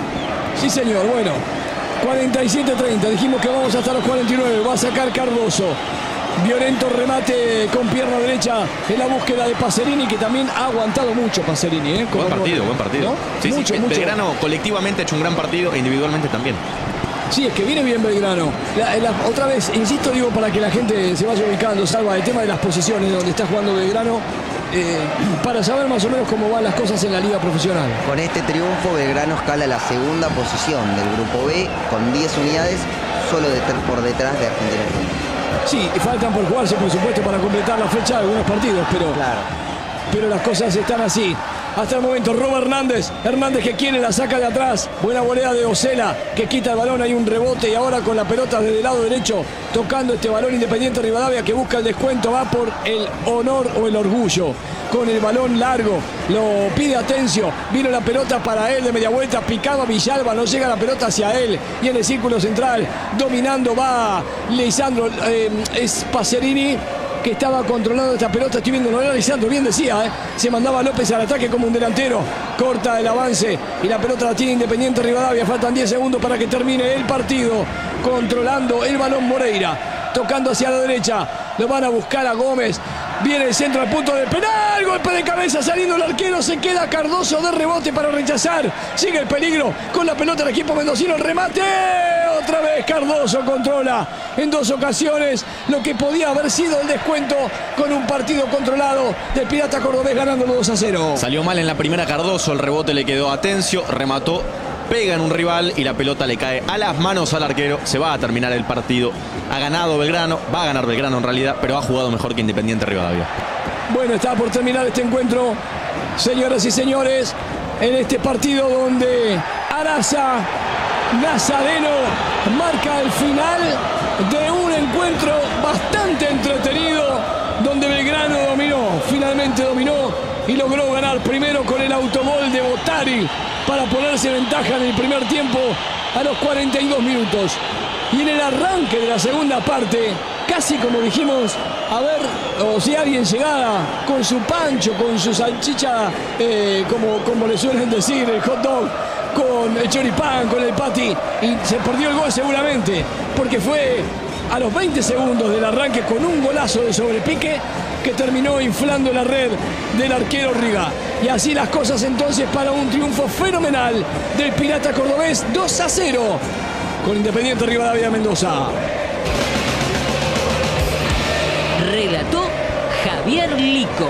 Sí, señor, bueno, cuarenta y siete treinta, dijimos que vamos hasta los cuarenta y nueve, va a sacar Cardoso. Violento remate con pierna derecha en la búsqueda de Pacerini, que también ha aguantado mucho Pacerini, ¿eh? Buen partido, buen partido. ¿No? Sí, mucho, sí, mucho. Belgrano colectivamente ha hecho un gran partido e individualmente también. Sí, es que viene bien Belgrano. La, la, otra vez, insisto, digo, para que la gente se vaya ubicando, Salva, el tema de las posiciones donde está jugando Belgrano, eh, para saber más o menos cómo van las cosas en la liga profesional. Con este triunfo, Belgrano escala a la segunda posición del grupo B con diez unidades, solo de, por detrás de Argentina Juniors. Sí, faltan por jugarse, por supuesto, para completar la fecha de algunos partidos, pero, Claro. pero las cosas están así. Hasta el momento, roba Hernández. Hernández que quiere, la saca de atrás. Buena volea de Osela, que quita el balón. Hay un rebote y ahora con la pelota desde el lado derecho, tocando este balón Independiente Rivadavia, que busca el descuento. Va por el honor o el orgullo. Con el balón largo, lo pide Atencio. Vino la pelota para él de media vuelta. Picaba Villalba, no llega la pelota hacia él. Y en el círculo central, dominando, va Lisandro. Eh, es Pacerini, que estaba controlando esta pelota. Estoy viendo, no era Lisandro, bien decía, ¿eh? Se mandaba López al ataque como un delantero. Corta el avance y la pelota la tiene Independiente Rivadavia. Faltan diez segundos para que termine el partido. Controlando el balón Moreira. Tocando hacia la derecha. Lo van a buscar a Gómez. Viene el centro al punto del penal. Golpe de cabeza saliendo el arquero. Se queda Cardoso de rebote para rechazar. Sigue el peligro con la pelota del equipo mendocino. El remate. Otra vez Cardoso controla en dos ocasiones lo que podía haber sido el descuento con un partido controlado del Pirata Cordobés ganando dos a cero. Salió mal en la primera Cardoso, el rebote le quedó a Atencio, remató, pega en un rival y la pelota le cae a las manos al arquero. Se va a terminar el partido. Ha ganado Belgrano, va a ganar Belgrano en realidad, pero ha jugado mejor que Independiente Rivadavia. Bueno, está por terminar este encuentro, señoras y señores, en este partido donde Araza Nazareno marca el final de un encuentro bastante entretenido, donde Belgrano dominó, finalmente dominó y logró ganar primero con el autogol de Botari para ponerse en ventaja en el primer tiempo a los cuarenta y dos minutos. Y en el arranque de la segunda parte, casi como dijimos, a ver, o si alguien llegara con su pancho, con su salchicha, eh, como, como le suelen decir, el hot dog, con el choripán, con el patty, y se perdió el gol seguramente, porque fue a los veinte segundos del arranque con un golazo de sobrepique que terminó inflando la red del arquero Riga. Y así las cosas entonces para un triunfo fenomenal del Pirata Cordobés, dos a cero con Independiente Rivadavia Mendoza. Relató Javier Lico.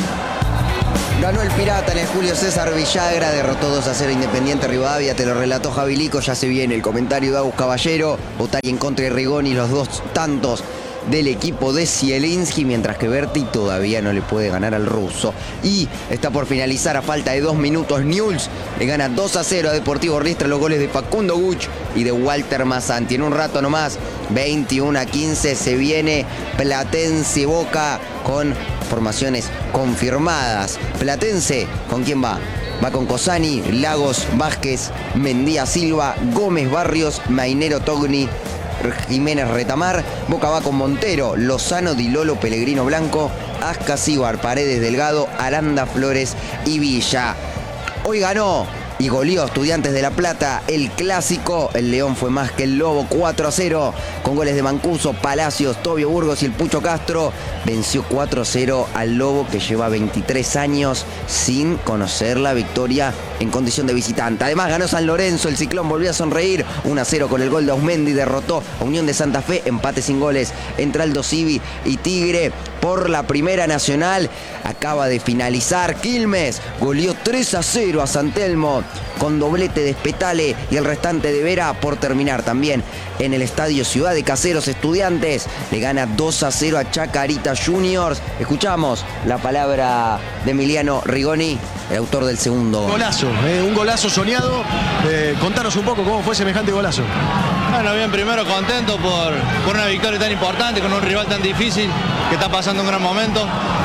Ganó el Pirata en el Julio César Villagra, derrotó dos a cero Independiente Rivadavia, te lo relató Javi Lico, ya se viene el comentario de Agus Caballero, Otari en contra de Rigoni, los dos tantos del equipo de Zielinski, mientras que Berti todavía no le puede ganar al ruso. Y está por finalizar a falta de dos minutos, Newell's le gana dos a cero a Deportivo Riestra, los goles de Facundo Guch y de Walter Mazzanti. En un rato nomás, veintiuno a quince, se viene Platense Boca con formaciones confirmadas. Platense, ¿con quién va? Va con Cosani, Lagos, Vázquez, Mendía Silva, Gómez Barrios, Mainero Togni, Jiménez Retamar. Boca va con Montero, Lozano, Di Lolo, Pellegrino Blanco, Ascasíbar, Paredes Delgado, Aranda Flores y Villa. Hoy ganó y goleó Estudiantes de La Plata el clásico. El León fue más que el Lobo, cuatro a cero, con goles de Mancuso, Palacios, Tobio Burgos y el Pucho Castro. Venció cuatro a cero al Lobo, que lleva veintitrés años sin conocer la victoria en condición de visitante. Además ganó San Lorenzo, el Ciclón volvió a sonreír, uno a cero con el gol de Ausmendi, derrotó a Unión de Santa Fe, empate sin goles entre Aldo Civi y Tigre. Por la Primera Nacional acaba de finalizar Quilmes, goleó tres a cero a San Telmo con doblete de Spetale y el restante de Vera. Por terminar también en el estadio Ciudad de Caseros, Estudiantes le gana dos a cero a Chacarita Juniors. Escuchamos la palabra de Emiliano Rigoni, el autor del segundo gol. Golazo, eh, un golazo soñado. Eh, contanos un poco cómo fue semejante golazo. Bueno, bien, primero contento por, por una victoria tan importante con un rival tan difícil que está pasando un gran momento.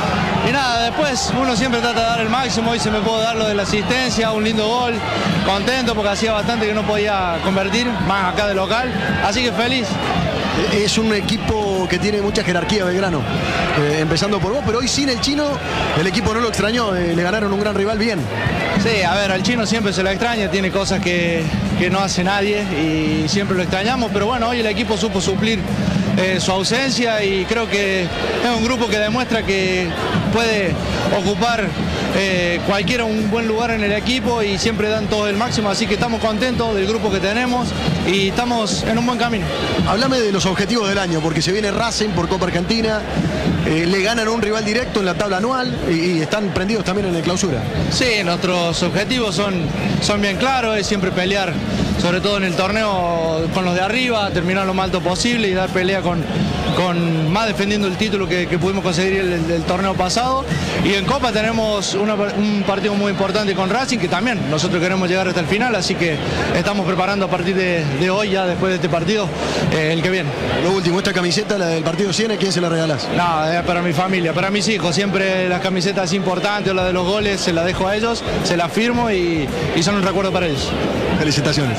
Y nada, después uno siempre trata de dar el máximo. Hoy se me pudo dar lo de la asistencia, un lindo gol. Contento porque hacía bastante que no podía convertir, más acá de local. Así que feliz. Es un equipo que tiene mucha jerarquía, Belgrano, eh, empezando por vos, pero hoy sin el Chino el equipo no lo extrañó, eh, le ganaron un gran rival bien. Sí, a ver, al Chino siempre se lo extraña, tiene cosas que, que no hace nadie y siempre lo extrañamos, pero bueno, hoy el equipo supo suplir eh, su ausencia y creo que es un grupo que demuestra que puede ocupar eh, cualquiera un buen lugar en el equipo y siempre dan todo el máximo, así que estamos contentos del grupo que tenemos y estamos en un buen camino. Háblame de los objetivos del año, porque se viene Racing por Copa Argentina, eh, le ganan a un rival directo en la tabla anual y, y están prendidos también en el clausura. Sí, nuestros objetivos son, son bien claros, es siempre pelear, sobre todo en el torneo con los de arriba, terminar lo más alto posible y dar pelea con, con más defendiendo el título que, que pudimos conseguir el, el, el torneo pasado. Y en Copa tenemos una, un partido muy importante con Racing, que también nosotros queremos llegar hasta el final, así que estamos preparando a partir de, de hoy, ya después de este partido, eh, el que viene. Lo último, esta camiseta, la del partido cien, ¿a quién se la regalás? No, es para mi familia, para mis hijos. Siempre las camisetas importantes o la de los goles se las dejo a ellos, se las firmo y, y son un recuerdo para ellos. Felicitaciones.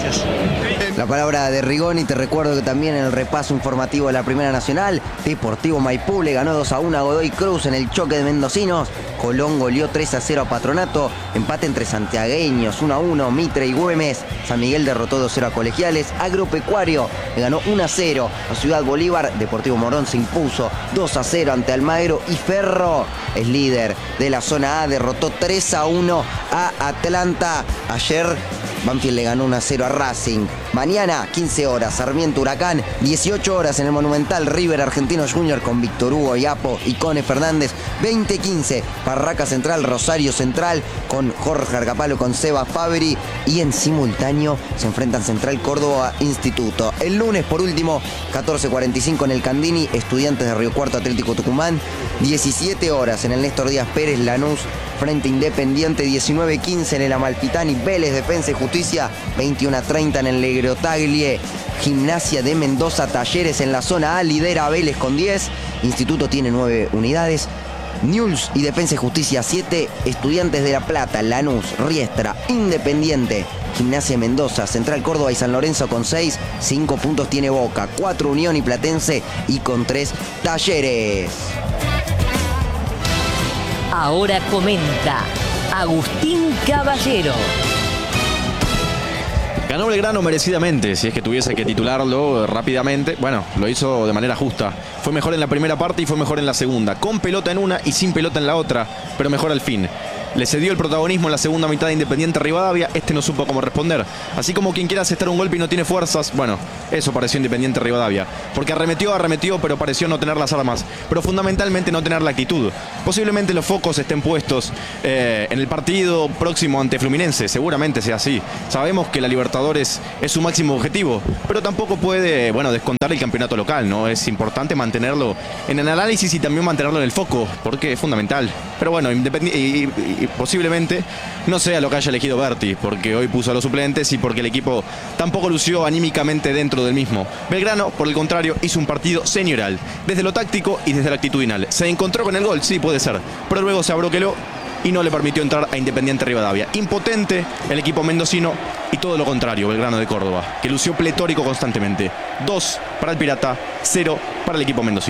La palabra de Rigoni. Te recuerdo que también en el repaso informativo de la Primera Nacional, Deportivo Maipú le ganó dos a uno a Godoy Cruz en el choque de mendocinos. Colón goleó tres a cero a Patronato. Empate entre santiagueños, uno a uno, Mitre y Güemes. San Miguel derrotó dos a cero a Colegiales. Agropecuario le ganó uno a cero a Ciudad Bolívar. Deportivo Morón se impuso dos a cero ante Almagro. Y Ferro es líder de la zona A, derrotó tres a uno a Atlanta. Ayer Banfield le ganó uno a cero a Racing. Mañana, quince horas, Sarmiento Huracán. dieciocho horas en el Monumental, River Argentinos Junior con Víctor Hugo Iapo y Cone Fernández. veinte quince, Barraca Central, Rosario Central con Jorge Argapalo, con Seba Fabri. Y en simultáneo se enfrentan Central Córdoba Instituto. El lunes, por último, catorce cuarenta y cinco en el Candini, Estudiantes de Río Cuarto Atlético Tucumán. diecisiete horas en el Néstor Díaz Pérez, Lanús frente Independiente. Diecinueve quince en el Amalfitani, Vélez Defensa y Justicia. veintiuno treinta en el Legrotaglie, Gimnasia de Mendoza Talleres. En la zona A lidera Vélez con diez, Instituto tiene nueve unidades Newell's y Defensa y Justicia siete, Estudiantes de La Plata, Lanús, Riestra, Independiente, Gimnasia Mendoza, Central Córdoba y San Lorenzo con seis, cinco puntos tiene Boca, cuatro Unión y Platense y con tres Talleres. Ahora comenta Agustín Caballero. Ganó Belgrano merecidamente, si es que tuviese que titularlo rápidamente. Bueno, lo hizo de manera justa. Fue mejor en la primera parte y fue mejor en la segunda. Con pelota en una y sin pelota en la otra, pero mejor al fin. Le cedió el protagonismo en la segunda mitad de Independiente Rivadavia. Este no supo cómo responder. Así como quien quiera asestar un golpe y no tiene fuerzas. Bueno, eso pareció Independiente Rivadavia. Porque arremetió, arremetió, pero pareció no tener las armas. Pero fundamentalmente no tener la actitud. Posiblemente los focos estén puestos eh, en el partido próximo ante Fluminense. Seguramente sea así. Sabemos que la Libertadores es su máximo objetivo. Pero tampoco puede, bueno, descontar el campeonato local, ¿no? Es importante mantenerlo en el análisis y también mantenerlo en el foco. Porque es fundamental. Pero bueno, independiente... Y, y, y posiblemente no sea lo que haya elegido Berti, porque hoy puso a los suplentes y porque el equipo tampoco lució anímicamente dentro del mismo. Belgrano, por el contrario, hizo un partido señorial, desde lo táctico y desde lo actitudinal. Se encontró con el gol, sí, puede ser, pero luego se abroqueló y no le permitió entrar a Independiente Rivadavia. Impotente el equipo mendocino y todo lo contrario, Belgrano de Córdoba, que lució pletórico constantemente. Dos para el Pirata, cero para el equipo mendocino.